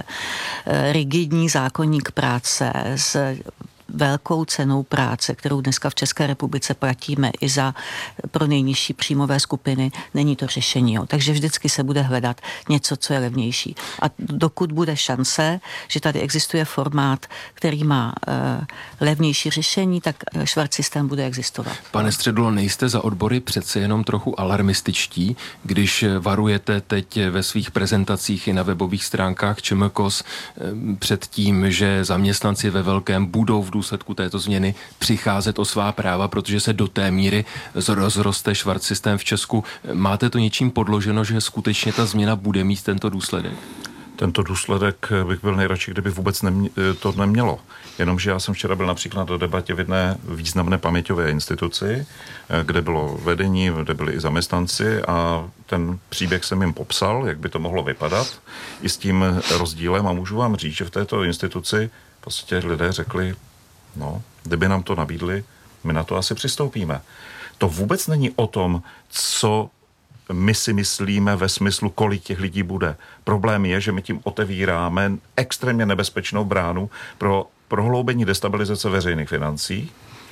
rigidní zákoník práce s velkou cenou práce, kterou dneska v České republice platíme i za pro nejnižší příjmové skupiny, není to řešení. Jo. Takže vždycky se bude hledat něco, co je levnější. A dokud bude šance, že tady existuje formát, který má uh, levnější řešení, tak švart systém bude existovat. Pane Středulo, nejste za odbory přece jenom trochu alarmističtí, když varujete teď ve svých prezentacích i na webových stránkách ČMKOS před tím, že zaměstnanci ve velkém budou v důsledku této změny přicházet o svá práva, protože se do té míry rozroste švart systém v Česku. Máte to něčím podloženo, že skutečně ta změna bude mít tento důsledek? Tento důsledek bych byl nejradši, kdyby vůbec nemě, to nemělo. Jenomže já jsem včera byl například do debatě v jedné významné paměťové instituci, kde bylo vedení, kde byli i zaměstnanci a ten příběh jsem jim popsal, jak by to mohlo vypadat, i s tím rozdílem a můžu vám říct, že v této instituci prostě lidé řekli, no, kdyby nám to nabídli, my na to asi přistoupíme. To vůbec není o tom, co my si myslíme ve smyslu, kolik těch lidí bude. Problém je, že my tím otevíráme extrémně nebezpečnou bránu pro prohloubení destabilizace veřejných financí,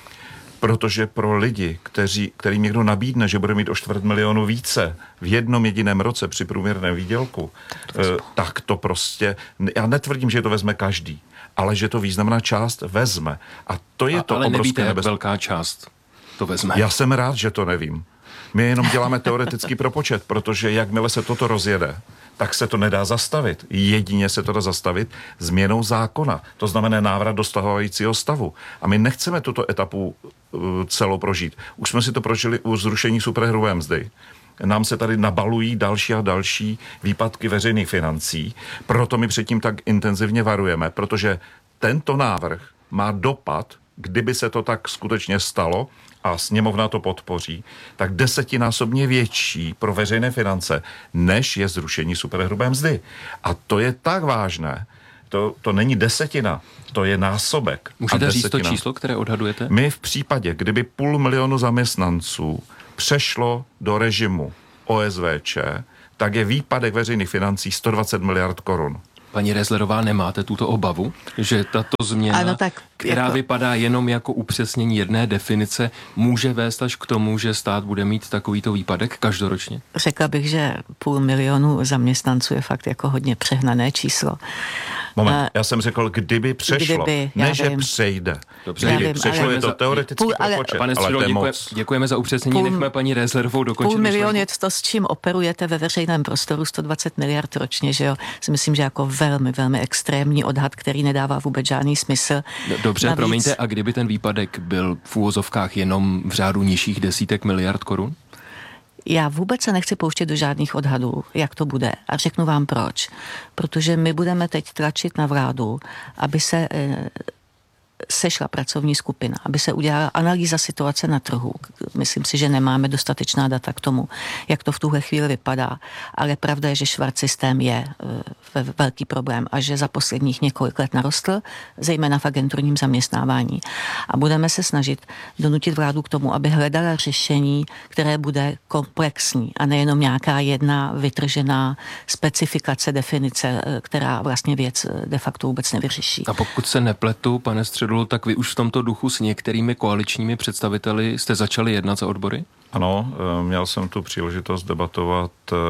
protože pro lidi, kteří, kterým někdo nabídne, že bude mít o čtvrt milionu více v jednom jediném roce při průměrném výdělku, tak to, tak to prostě, já netvrdím, že to vezme každý, ale že to významná část vezme. A to je a, to ale obrovské nevíte, jak nebezpečí. Velká část to vezme. Já jsem rád, že to nevím. My jenom děláme teoretický propočet, protože jakmile se toto rozjede, tak se to nedá zastavit. Jedině se to dá zastavit změnou zákona. To znamená návrat do stávajícího stavu. A my nechceme tuto etapu uh, celou prožít. Už jsme si to prožili u zrušení superhrubé mzdy. Nám se tady nabalují další a další výpadky veřejných financí. Proto my předtím tak intenzivně varujeme, protože tento návrh má dopad, kdyby se to tak skutečně stalo, a sněmovna to podpoří, tak desetinásobně větší pro veřejné finance, než je zrušení superhrubé mzdy. A to je tak vážné. To, to není desetina, to je násobek. Můžete říct to číslo, které odhadujete? My v případě, kdyby půl milionu zaměstnanců přešlo do režimu O S V Č, tak je výpadek veřejných financí sto dvacet miliard korun. Paní Rezlerová, nemáte tuto obavu, že tato změna, ano, tak která jako... vypadá jenom jako upřesnění jedné definice, může vést až k tomu, že stát bude mít takovýto výpadek každoročně? Řekla bych, že půl milionu zaměstnanců je fakt jako hodně přehnané číslo. Moment, uh, já jsem řekl, kdyby přešlo, kdyby, ne, že vím. přejde. Dobře, kdyby vím, přešlo, je to za, teoretický propočet, pane ale to je děkuje, moc. Děkujeme za upřesnění, půl, nechme paní Rezlerovou dokončit. Půl milion je to, s čím operujete ve veřejném prostoru, sto dvacet miliard ročně, že jo? Si myslím, že jako velmi, velmi extrémní odhad, který nedává vůbec žádný smysl. Dobře, Navíc... promiňte, a kdyby ten výpadek byl v úvozovkách jenom v řádu nižších desítek miliard korun? Já vůbec se nechci pouštět do žádných odhadů, jak to bude. A řeknu vám proč. Protože my budeme teď tlačit na vládu, aby se e, sešla pracovní skupina, aby se udělala analýza situace na trhu. Myslím si, že nemáme dostatečná data k tomu, jak to v tuhle chvíli vypadá. Ale pravda je, že švart systém je e, velký problém a že za posledních několik let narostl, zejména v agenturním zaměstnávání. A budeme se snažit donutit vládu k tomu, aby hledala řešení, které bude komplexní a nejenom nějaká jedna vytržená specifikace, definice, která vlastně věc de facto vůbec nevyřeší. A pokud se nepletu, pane Středulu, tak vy už v tomto duchu s některými koaličními představiteli jste začali jednat za odbory? Ano, měl jsem tu příležitost debatovat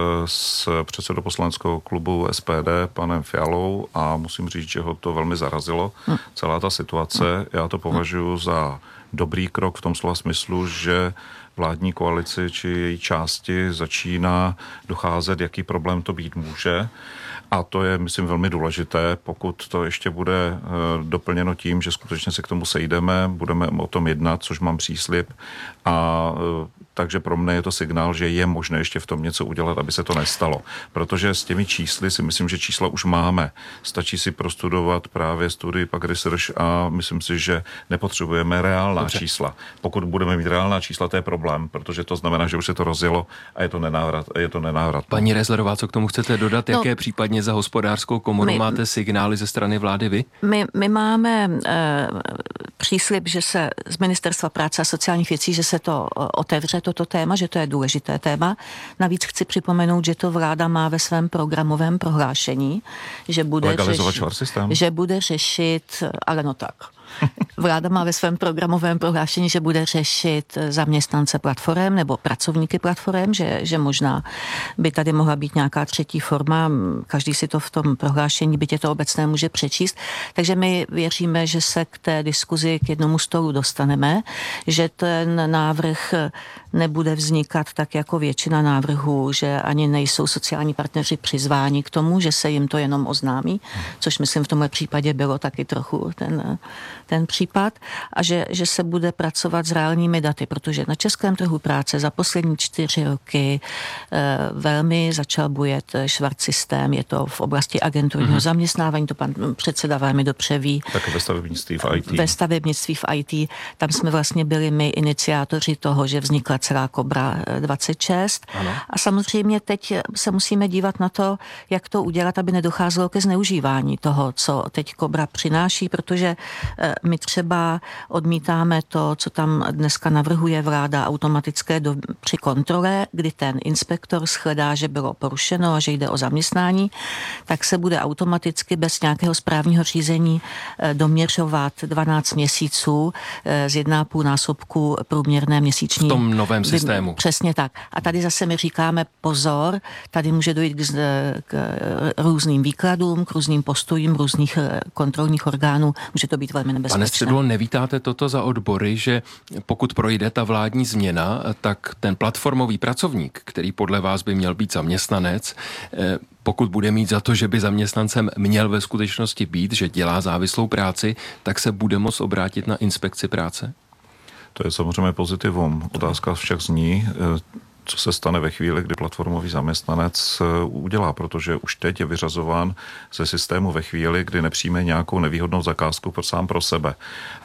s předsedou poslaneckého klubu S P D, panem Fialou, a musím říct, že ho to velmi zarazilo, hm. celá ta situace. Já to považuji za dobrý krok v tom slova smyslu, že vládní koalici či její části začíná docházet, jaký problém to být může. A to je, myslím, velmi důležité, pokud to ještě bude e, doplněno tím, že skutečně se k tomu sejdeme, budeme o tom jednat, což mám příslib. A e, takže pro mě je to signál, že je možné ještě v tom něco udělat, aby se to nestalo. Protože s těmi čísly si myslím, že čísla už máme. Stačí si prostudovat právě studii pak research a myslím si, že nepotřebujeme reálná Dobře. čísla. Pokud budeme mít reálná čísla, to je problém, protože to znamená, že už se to rozjelo a je to nenávrat. Je to nenávrat. Paní Rezlerová, co k tomu chcete dodat? No, Jaké případně za hospodářskou komoru my, máte signály ze strany vlády vy? My, my máme e, příslib, že se z Ministerstva práce a sociálních věcí, že se to otevře, toto téma, že to je důležité téma. Navíc chci připomenout, že to vláda má ve svém programovém prohlášení, že bude, řešit, že bude řešit, ale no tak. Vláda má ve svém programovém prohlášení, že bude řešit zaměstnance platform nebo pracovníky platform, že, že možná by tady mohla být nějaká třetí forma. Každý si to v tom prohlášení, byť je to obecné, může přečíst. Takže my věříme, že se k té diskuzi k jednomu stolu dostaneme, že ten návrh nebude vznikat tak jako většina návrhů, že ani nejsou sociální partneři přizváni k tomu, že se jim to jenom oznámí, což myslím v tomhle případě bylo taky trochu ten, ten případ, a že, že se bude pracovat s reálnými daty, protože na českém trhu práce za poslední čtyři roky eh, velmi začal bujet švart systém, je to v oblasti agenturního mm-hmm. zaměstnávání, to pan předseda velmi dobře ví. Tak ve stavebnictví v I T. Ve stavebnictví v I T, tam jsme vlastně byli my iniciátoři toho, že vznikla celá Kobra dvacet šest. Ano. A samozřejmě teď se musíme dívat na to, jak to udělat, aby nedocházelo ke zneužívání toho, co teď Kobra přináší, protože my třeba odmítáme to, co tam dneska navrhuje vláda, automatické do, při kontrole, kdy ten inspektor shledá, že bylo porušeno a že jde o zaměstnání, tak se bude automaticky bez nějakého správního řízení doměřovat dvanáct měsíců z jedna a půl násobku průměrné měsíční. V tom novém systému. Přesně tak. A tady zase my říkáme pozor, tady může dojít k, k různým výkladům, k různým postojím různých kontrolních orgánů, může to být velmi nebezpečné. bezpečné. Pane Středulo, nevítáte toto za odbory, že pokud projde ta vládní změna, tak ten platformový pracovník, který podle vás by měl být zaměstnanec, pokud bude mít za to, že by zaměstnancem měl ve skutečnosti být, že dělá závislou práci, tak se bude moct obrátit na inspekci práce? To je samozřejmě pozitivum. Otázka však zní, co se stane ve chvíli, kdy platformový zaměstnanec udělá, protože už teď je vyřazován ze systému ve chvíli, kdy nepřijme nějakou nevýhodnou zakázku sám pro sebe.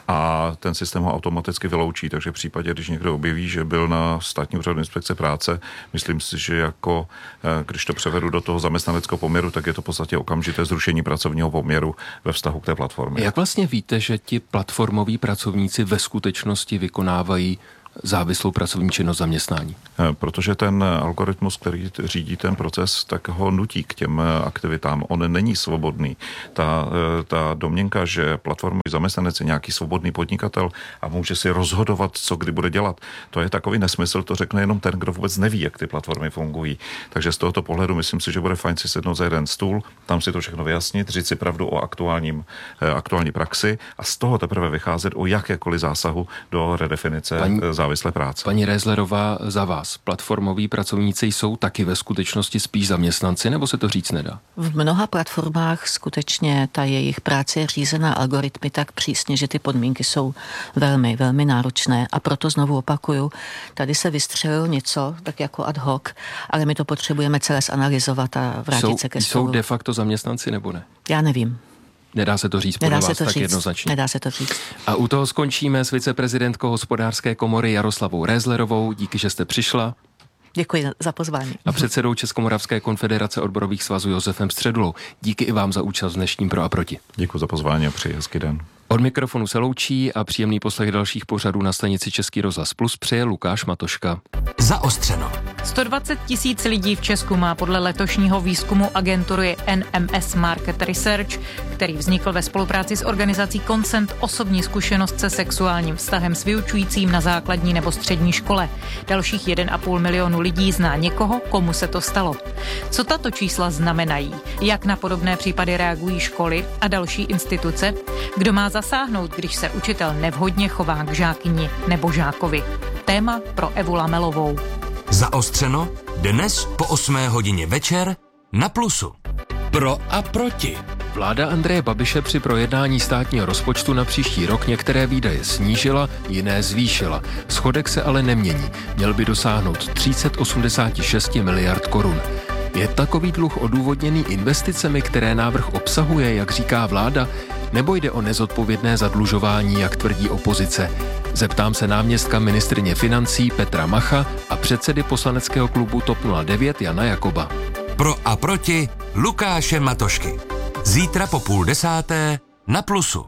A ten systém ho automaticky vyloučí, takže v případě, když někdo objeví, že byl na státní úřadu inspekce práce, myslím si, že jako, když to převedu do toho zaměstnaneckého poměru, tak je to v podstatě okamžité zrušení pracovního poměru ve vztahu k té platformě. Jak vlastně víte, že ti platformoví pracovníci ve skutečnosti vykonávají závislou pracovní činnost zaměstnání? Protože ten algoritmus, který řídí ten proces, tak ho nutí k těm aktivitám. On není svobodný. Ta, ta domněnka, že platformový zaměstnanec je nějaký svobodný podnikatel a může si rozhodovat, co kdy bude dělat, to je takový nesmysl, to řekne jenom ten, kdo vůbec neví, jak ty platformy fungují. Takže z tohoto pohledu myslím si, že bude fajn si sednout za jeden stůl, tam si to všechno vyjasnit, říct si pravdu o aktuálním, aktuální praxi a z toho teprve vycházet o jakékoliv zásahu do redefinice Paní... závislé práce. Paní Rézlerová, za vás, platformoví pracovníci jsou taky ve skutečnosti spíš zaměstnanci, nebo se to říct nedá? V mnoha platformách skutečně ta jejich práce je řízená algoritmy tak přísně, že ty podmínky jsou velmi, velmi náročné a proto znovu opakuju, tady se vystřelilo něco, tak jako ad hoc, ale my to potřebujeme celé zanalyzovat a vrátit jsou, se ke stolu. Jsou de facto zaměstnanci nebo ne? Já nevím. Nedá se to říct podle Nedá vás se to tak říct. jednoznačně. Nedá se to říct. A u toho skončíme s viceprezidentkou Hospodářské komory Jaroslavou Rézlerovou. Díky, že jste přišla. Děkuji za pozvání. A předsedou Českomoravské konfederace odborových svazů Josefem Středulou. Díky i vám za účast v dnešním Pro a proti. Děkuji za pozvání a přeji hezký den. Od mikrofonu se loučí a příjemný poslech dalších pořadů na stanici Český rozhlas Plus přeje Lukáš Matoška. Zaostřeno. sto dvacet tisíc lidí v Česku má podle letošního výzkumu agentury N M S Market Research, který vznikl ve spolupráci s organizací Consent, osobní zkušenost se sexuálním vztahem s vyučujícím na základní nebo střední škole. Dalších jeden a půl milionu lidí zná někoho, komu se to stalo. Co tato čísla znamenají? Jak na podobné případy reagují školy a další instituce? Kdo má zasáhnout, když se učitel nevhodně chová k žákyni nebo žákovi? Téma pro Evu Lamelovou. Zaostřeno dnes po osmé hodině večer na Plusu. Pro a proti. Vláda Andreje Babiše při projednání státního rozpočtu na příští rok některé výdaje snížila, jiné zvýšila. Schodek se ale nemění. Měl by dosáhnout tři sta osmdesát šest miliard korun. Je takový dluh odůvodněný investicemi, které návrh obsahuje, jak říká vláda, nebo jde o nezodpovědné zadlužování, jak tvrdí opozice? Zeptám se náměstka ministryně financí Petra Macha a předsedy poslaneckého klubu TOP nula devět Jana Jakoba. Pro a proti Lukáše Matošky. Zítra po půl desáté na Plusu.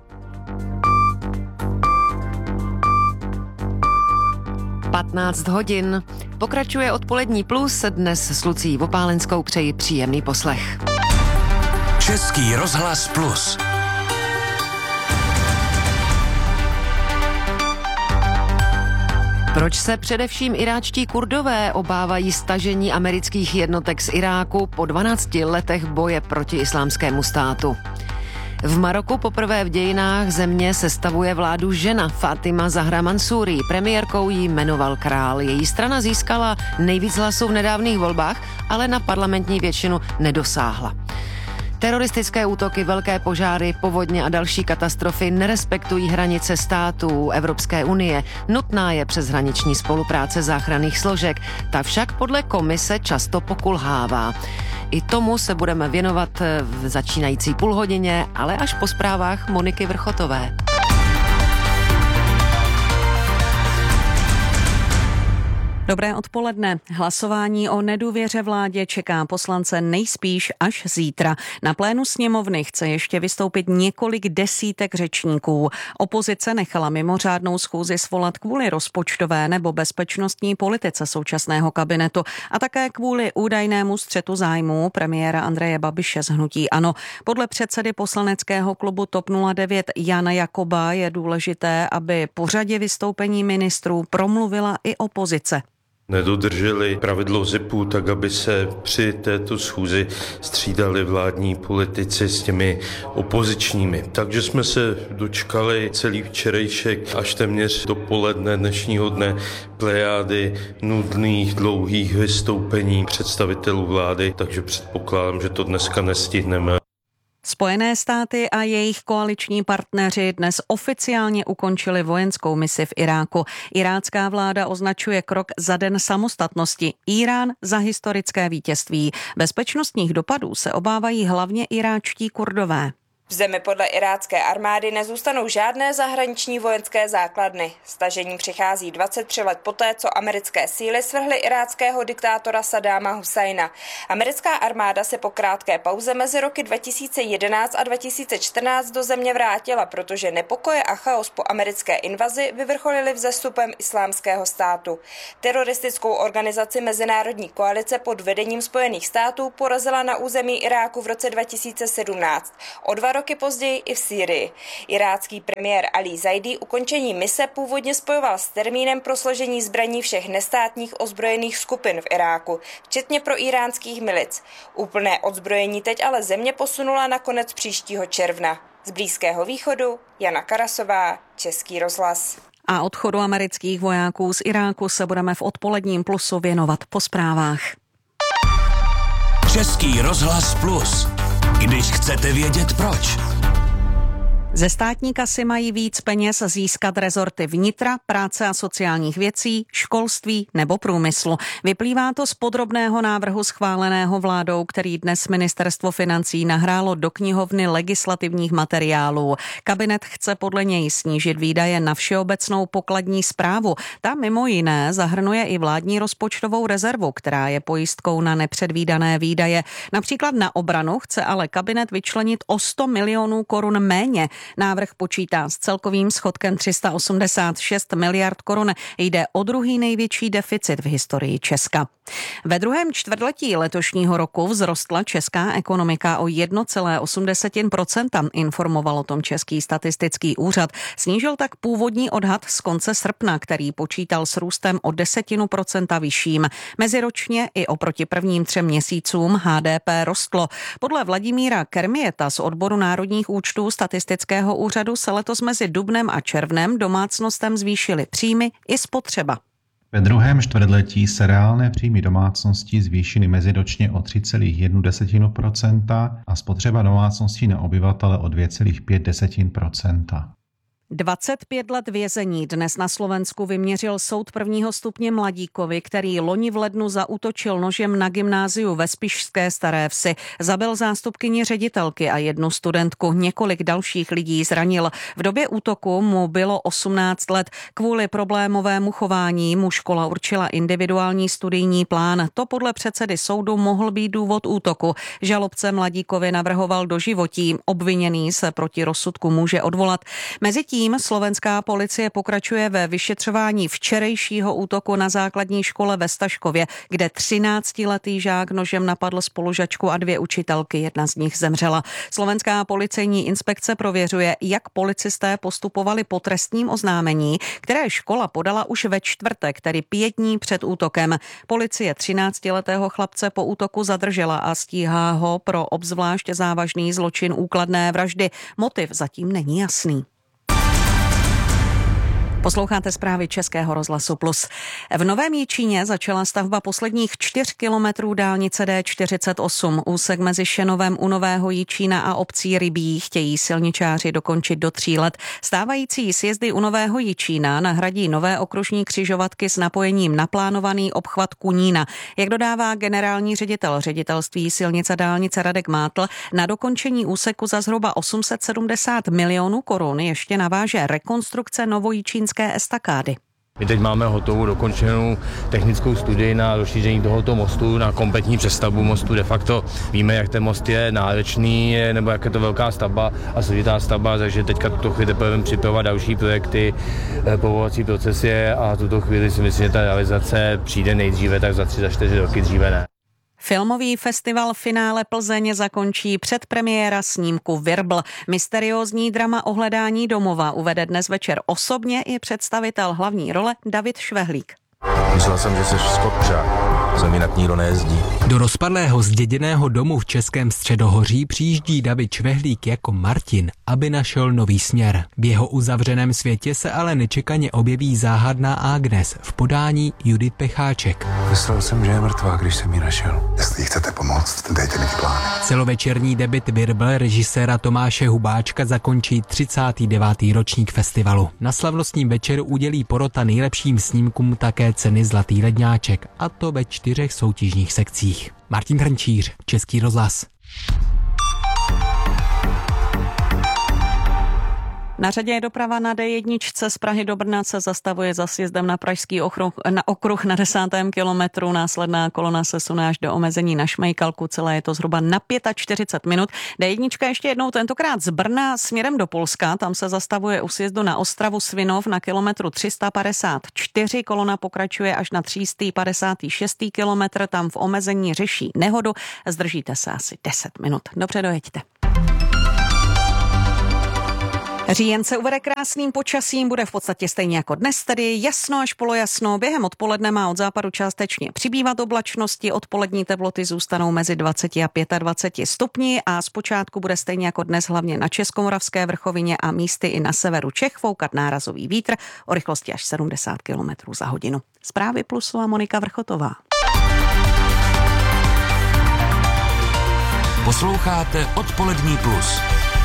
patnáct hodin. Pokračuje odpolední Plus, dnes s Lucí Vopálenskou přeji příjemný poslech. Český rozhlas Plus. Proč se především iráčtí Kurdové obávají stažení amerických jednotek z Iráku po dvanácti letech boje proti islámskému státu? V Maroku poprvé v dějinách země sestavuje vládu žena Fatima Zahra Mansuri. Premiérkou ji jmenoval král. Její strana získala nejvíc hlasů v nedávných volbách, ale na parlamentní většinu nedosáhla. Teroristické útoky, velké požáry, povodně a další katastrofy nerespektují hranice států Evropské unie. Nutná je přeshraniční spolupráce záchranných složek. Ta však podle komise často pokulhává. I tomu se budeme věnovat v začínající půlhodině, ale až po zprávách Moniky Vrchotové. Dobré odpoledne. Hlasování o nedůvěře vládě čeká poslance nejspíš až zítra. Na plénu sněmovny chce ještě vystoupit několik desítek řečníků. Opozice nechala mimořádnou schůzi svolat kvůli rozpočtové nebo bezpečnostní politice současného kabinetu a také kvůli údajnému střetu zájmů premiéra Andreje Babiše z hnutí ANO. Podle předsedy poslaneckého klubu TOP nula devět Jana Jakoba je důležité, aby po řadě vystoupení ministrů promluvila i opozice. nedodrželi pravidlo zipu, tak aby se při této schůzi střídali vládní politici s těmi opozičními. Takže jsme se dočkali celý včerejšek až téměř dopoledne dnešního dne plejády nudných, dlouhých vystoupení představitelů vlády, takže předpokládám, že to dneska nestihneme. Spojené státy a jejich koaliční partneři dnes oficiálně ukončili vojenskou misi v Iráku. Irácká vláda označuje krok za den samostatnosti, Irán za historické vítězství. Bezpečnostních dopadů se obávají hlavně iráčtí Kurdové. V zemi podle irácké armády nezůstanou žádné zahraniční vojenské základny. Stažení přichází dvacet tři let poté, co americké síly svrhly iráckého diktátora Saddáma Husajna. Americká armáda se po krátké pauze mezi roky dva tisíce jedenáct a dva tisíce čtrnáct do země vrátila, protože nepokoje a chaos po americké invazi vyvrcholily vzestupem Islámského státu. Teroristickou organizaci Mezinárodní koalice pod vedením Spojených států porazila na území Iráku v roce dva tisíce sedmnáct. O dva roky později i v Sýrii. Irácký premiér Ali Zaidi ukončení mise původně spojoval s termínem pro složení zbraní všech nestátních ozbrojených skupin v Iráku, včetně proiránských milic. Úplné odzbrojení teď ale země posunula na konec příštího června. Z Blízkého východu Jana Karasová, Český rozhlas. A odchodu amerických vojáků z Iráku se budeme v odpoledním Plusu věnovat po zprávách. Český rozhlas Plus. Když chcete vědět proč. Ze státní kasy mají víc peněz získat rezorty vnitra, práce a sociálních věcí, školství nebo průmyslu. Vyplývá to z podrobného návrhu schváleného vládou, který dnes Ministerstvo financí nahrálo do knihovny legislativních materiálů. Kabinet chce podle něj snížit výdaje na všeobecnou pokladní správu. Ta mimo jiné zahrnuje i vládní rozpočtovou rezervu, která je pojistkou na nepředvídané výdaje. Například na obranu chce ale kabinet vyčlenit o sto milionů korun méně. Návrh počítá s celkovým schodkem tři sta osmdesát šest miliard korun. Jde o druhý největší deficit v historii Česka. Ve druhém čtvrtletí letošního roku vzrostla česká ekonomika o jedna celá osm procenta, informoval o tom Český statistický úřad. Snížil tak původní odhad z konce srpna, který počítal s růstem o desetinu procenta vyšším. Meziročně i oproti prvním třem měsícům H D P rostlo. Podle Vladimíra Kermieta z odboru národních účtů statistického úřadu se letos mezi dubnem a červnem domácnostem zvýšily příjmy i spotřeba. Ve druhém čtvrtletí se reálné příjmy domácností zvýšily meziročně o tři celá jedna procenta a spotřeba domácností na obyvatele o dvě celá pět procenta. dvacet pět let vězení dnes na Slovensku vyměřil soud prvního stupně Mladíkovi, který loni v lednu zaútočil nožem na gymnáziu ve Spišské Staré Vsi. Zabil zástupkyni ředitelky a jednu studentku. Několik dalších lidí zranil. V době útoku mu bylo osmnáct let. Kvůli problémovému chování mu škola určila individuální studijní plán. To podle předsedy soudu mohl být důvod útoku. Žalobce Mladíkovi navrhoval doživotí. Obviněný se proti rozsudku může odvolat. Mezitím slovenská policie pokračuje ve vyšetřování včerejšího útoku na základní škole ve Staškově, kde třináctiletý žák nožem napadl spolužačku a dvě učitelky, jedna z nich zemřela. Slovenská policejní inspekce prověřuje, jak policisté postupovali po trestním oznámení, které škola podala už ve čtvrtek, tedy pět dní před útokem. Policie třináctiletého chlapce po útoku zadržela a stíhá ho pro obzvlášť závažný zločin úkladné vraždy. Motiv zatím není jasný. Posloucháte zprávy Českého rozhlasu Plus. V Novém Jičíně začala stavba posledních čtyř kilometrů dálnice D čtyřicet osm. Úsek mezi Šenovem u Nového Jičína a obcí Rybí chtějí silničáři dokončit do tří let. Stávající sjezdy u Nového Jičína nahradí nové okružní křižovatky s napojením na plánovaný obchvat Kunína. Jak dodává generální ředitel ředitelství silnice dálnice Radek Mátl, na dokončení úseku za zhruba osm set sedmdesát milionů korun ještě naváže rekonstrukce novojičínské estakády. My teď máme hotovou dokončenou technickou studii na rozšíření tohoto mostu, na kompletní přestavbu mostu. De facto víme, jak ten most je náročný, nebo jak je to velká stavba a složitá stavba, takže teďka tuto chvíli teprve připravovat další projekty, povolovací procesy a tuto chvíli si myslím, že ta realizace přijde nejdříve, tak za tři, za čtyři roky dříve ne. Filmový festival Finále Plzeň zakončí předpremiéra snímku Virbl. Mysteriózní drama o hledání domova uvede dnes večer osobně i představitel hlavní role David Švehlík. Myslel jsem, že jsi skotčák. Sem jinak nikdo nejezdí. Do rozpadlého zděděného domu v Českém Středohoří přijíždí David Švehlík jako Martin, aby našel nový směr. V jeho uzavřeném světě se ale nečekaně objeví záhadná Agnes v podání Judith Pecháček. Myslel jsem, že je mrtvá, když jsem ji našel. Jestli chcete pomoct, dejte mi ty plány. Celovečerní debut Virbl režiséra Tomáše Hubáčka zakončí třicátý devátý ročník festivalu. Na slavnostním večeru udělí porota nejlepším snímkům také ceny Zlatý ledňáček, a to ve čtyřech soutěžních sekcích. Martin Hrnčíř, Český rozhlas. Na řadě je doprava na D jedna z Prahy do Brna, se zastavuje za sjezdem na pražský okruh na, okruh na desátém kilometru. Následná kolona se sune až do omezení na Šmejkalku, celé je to zhruba na čtyřicet pět minut. D jedna ještě jednou tentokrát z Brna směrem do Polska, tam se zastavuje u sjezdu na Ostravu Svinov na kilometru tři sta padesát čtyři, kolona pokračuje až na tři sta padesát šest kilometr, tam v omezení řeší nehodu, zdržíte se asi deset minut. Dobře, dojeďte. Říjen se uvede krásným počasím, bude v podstatě stejně jako dnes, tedy jasno až polojasno. Během odpoledne má od západu částečně přibývat oblačnosti, odpolední teploty zůstanou mezi dvacet a dvacet pět stupni a zpočátku bude stejně jako dnes hlavně na Českomoravské vrchovině a místy i na severu Čech foukat nárazový vítr o rychlosti až sedmdesát kilometrů za hodinu. Zprávy Plusu a Monika Vrchotová. Posloucháte Odpolední plus.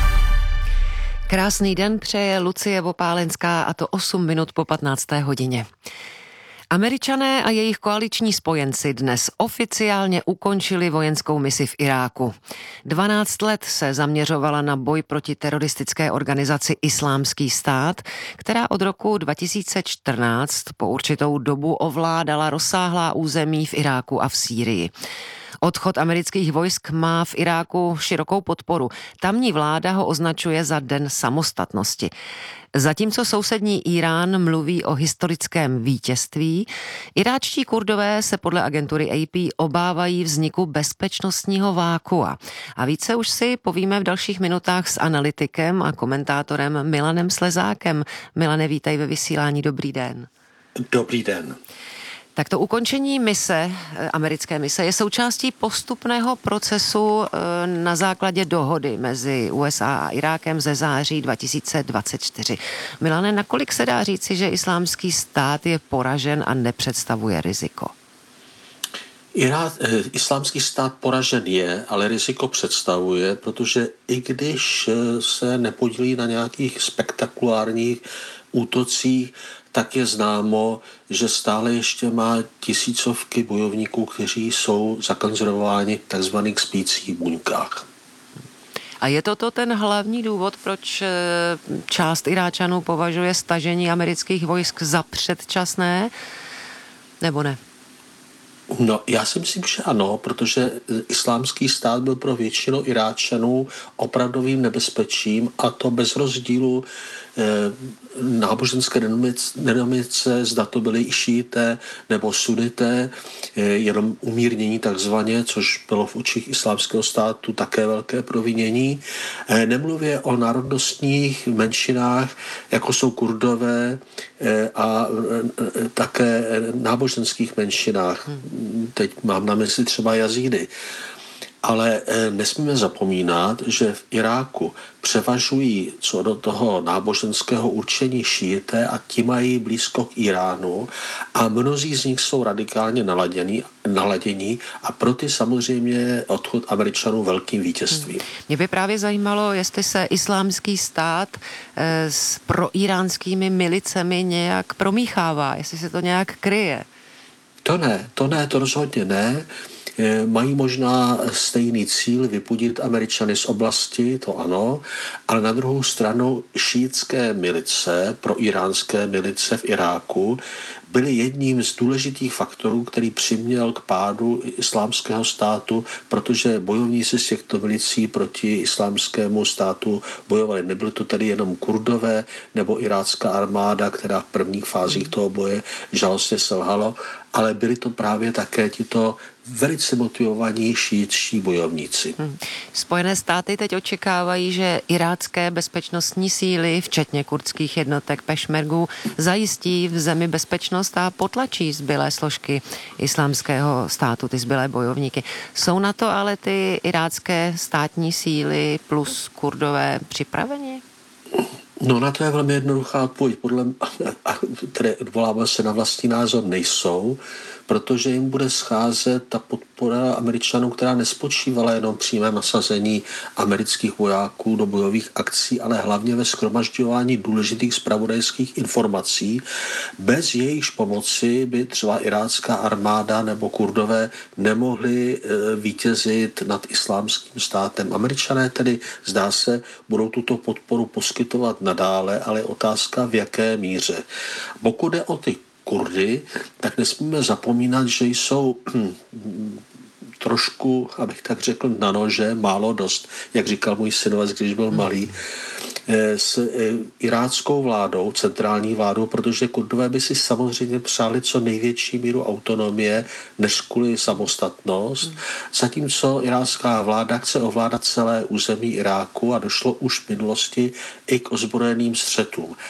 Krásný den přeje Lucie Vopálenská, a to osm minut po patnácté hodině. Američané a jejich koaliční spojenci dnes oficiálně ukončili vojenskou misi v Iráku. dvanáct let se zaměřovala na boj proti teroristické organizaci Islámský stát, která od roku dva tisíce čtrnáct po určitou dobu ovládala rozsáhlá území v Iráku a v Sýrii. Odchod amerických vojsk má v Iráku širokou podporu. Tamní vláda ho označuje za den samostatnosti. Zatímco sousední Irán mluví o historickém vítězství, iráčtí Kurdové se podle agentury A P obávají vzniku bezpečnostního vákua. A více už si povíme v dalších minutách s analytikem a komentátorem Milanem Slezákem. Milane, vítej ve vysílání, dobrý den. Dobrý den. Tak to ukončení mise, americké mise, je součástí postupného procesu na základě dohody mezi U S A a Irákem ze září dva tisíce dvacet čtyři. Milane, nakolik se dá říci, že Islámský stát je poražen a nepředstavuje riziko? Irák, eh, Islámský stát poražen je, ale riziko představuje, protože i když se nepodílí na nějakých spektakulárních útocích, tak je známo, že stále ještě má tisícovky bojovníků, kteří jsou zakonzervováni v takzvaných spících buňkách. A je to to ten hlavní důvod, proč část Iráčanů považuje stažení amerických vojsk za předčasné, nebo ne? No, já si myslím, že ano, protože Islámský stát byl pro většinu Iráčanů opravdovým nebezpečím, a to bez rozdílu eh, náboženské denominace, zda to byli i šíité nebo sunité, eh, jenom umírnění takzvaně, což bylo v očích Islámského státu také velké provinění. Eh, nemluvě o národnostních menšinách, jako jsou Kurdové eh, a eh, také náboženských menšinách. Hmm. Teď mám na mysli třeba Jazídy. Ale nesmíme zapomínat, že v Iráku převažují co do toho náboženského určení šíité a ti mají blízko k Iránu a mnozí z nich jsou radikálně naladění, naladění a pro ty samozřejmě odchod Američanů velkým vítězstvím. Hmm. Mě by právě zajímalo, jestli se Islámský stát eh, s proiránskými milicemi nějak promíchává, jestli se to nějak kryje. To ne, to ne, to rozhodně ne. Mají možná stejný cíl vypudit Američany z oblasti, to ano, ale na druhou stranu šíitské milice, proiránské milice v Iráku, byly jedním z důležitých faktorů, který přiměl k pádu Islámského státu, protože bojovníci z těchto milicí proti Islámskému státu bojovali. Nebyly to tedy jenom Kurdové nebo irácká armáda, která v prvních fázích toho boje žalostně selhalo, ale byly to právě také tito velice motivovaní šíitští bojovníci. Hmm. Spojené státy teď očekávají, že irácké bezpečnostní síly, včetně kurdských jednotek pešmergů, zajistí v zemi bezpečnost a potlačí zbylé složky islámského státu, ty zbylé bojovníky. Jsou na to ale ty irácké státní síly plus Kurdové připraveni? No na to je velmi jednoduchá odpověď. Podle, které odvoláme se na vlastní názor, nejsou, protože jim bude scházet ta podpora Američanů, která nespočívala jenom přímé nasazení amerických vojáků do bojových akcí, ale hlavně ve shromažďování důležitých zpravodajských informací. Bez jejichž pomoci by třeba irácká armáda nebo Kurdové nemohli vítězit nad islámským státem. Američané tedy, zdá se, budou tuto podporu poskytovat nadále, ale je otázka v jaké míře. Pokud jde o ty Kurdy, tak nesmíme zapomínat, že jsou trošku, abych tak řekl, na nože, málo dost, jak říkal můj synovec, když byl malý, s iráckou vládou, centrální vládou, protože Kurdové by si samozřejmě přáli co největší míru autonomie, než kvůli samostatnost, zatímco irácká vláda chce ovládat celé území Iráku a došlo už v minulosti i k ozbrojeným střetům.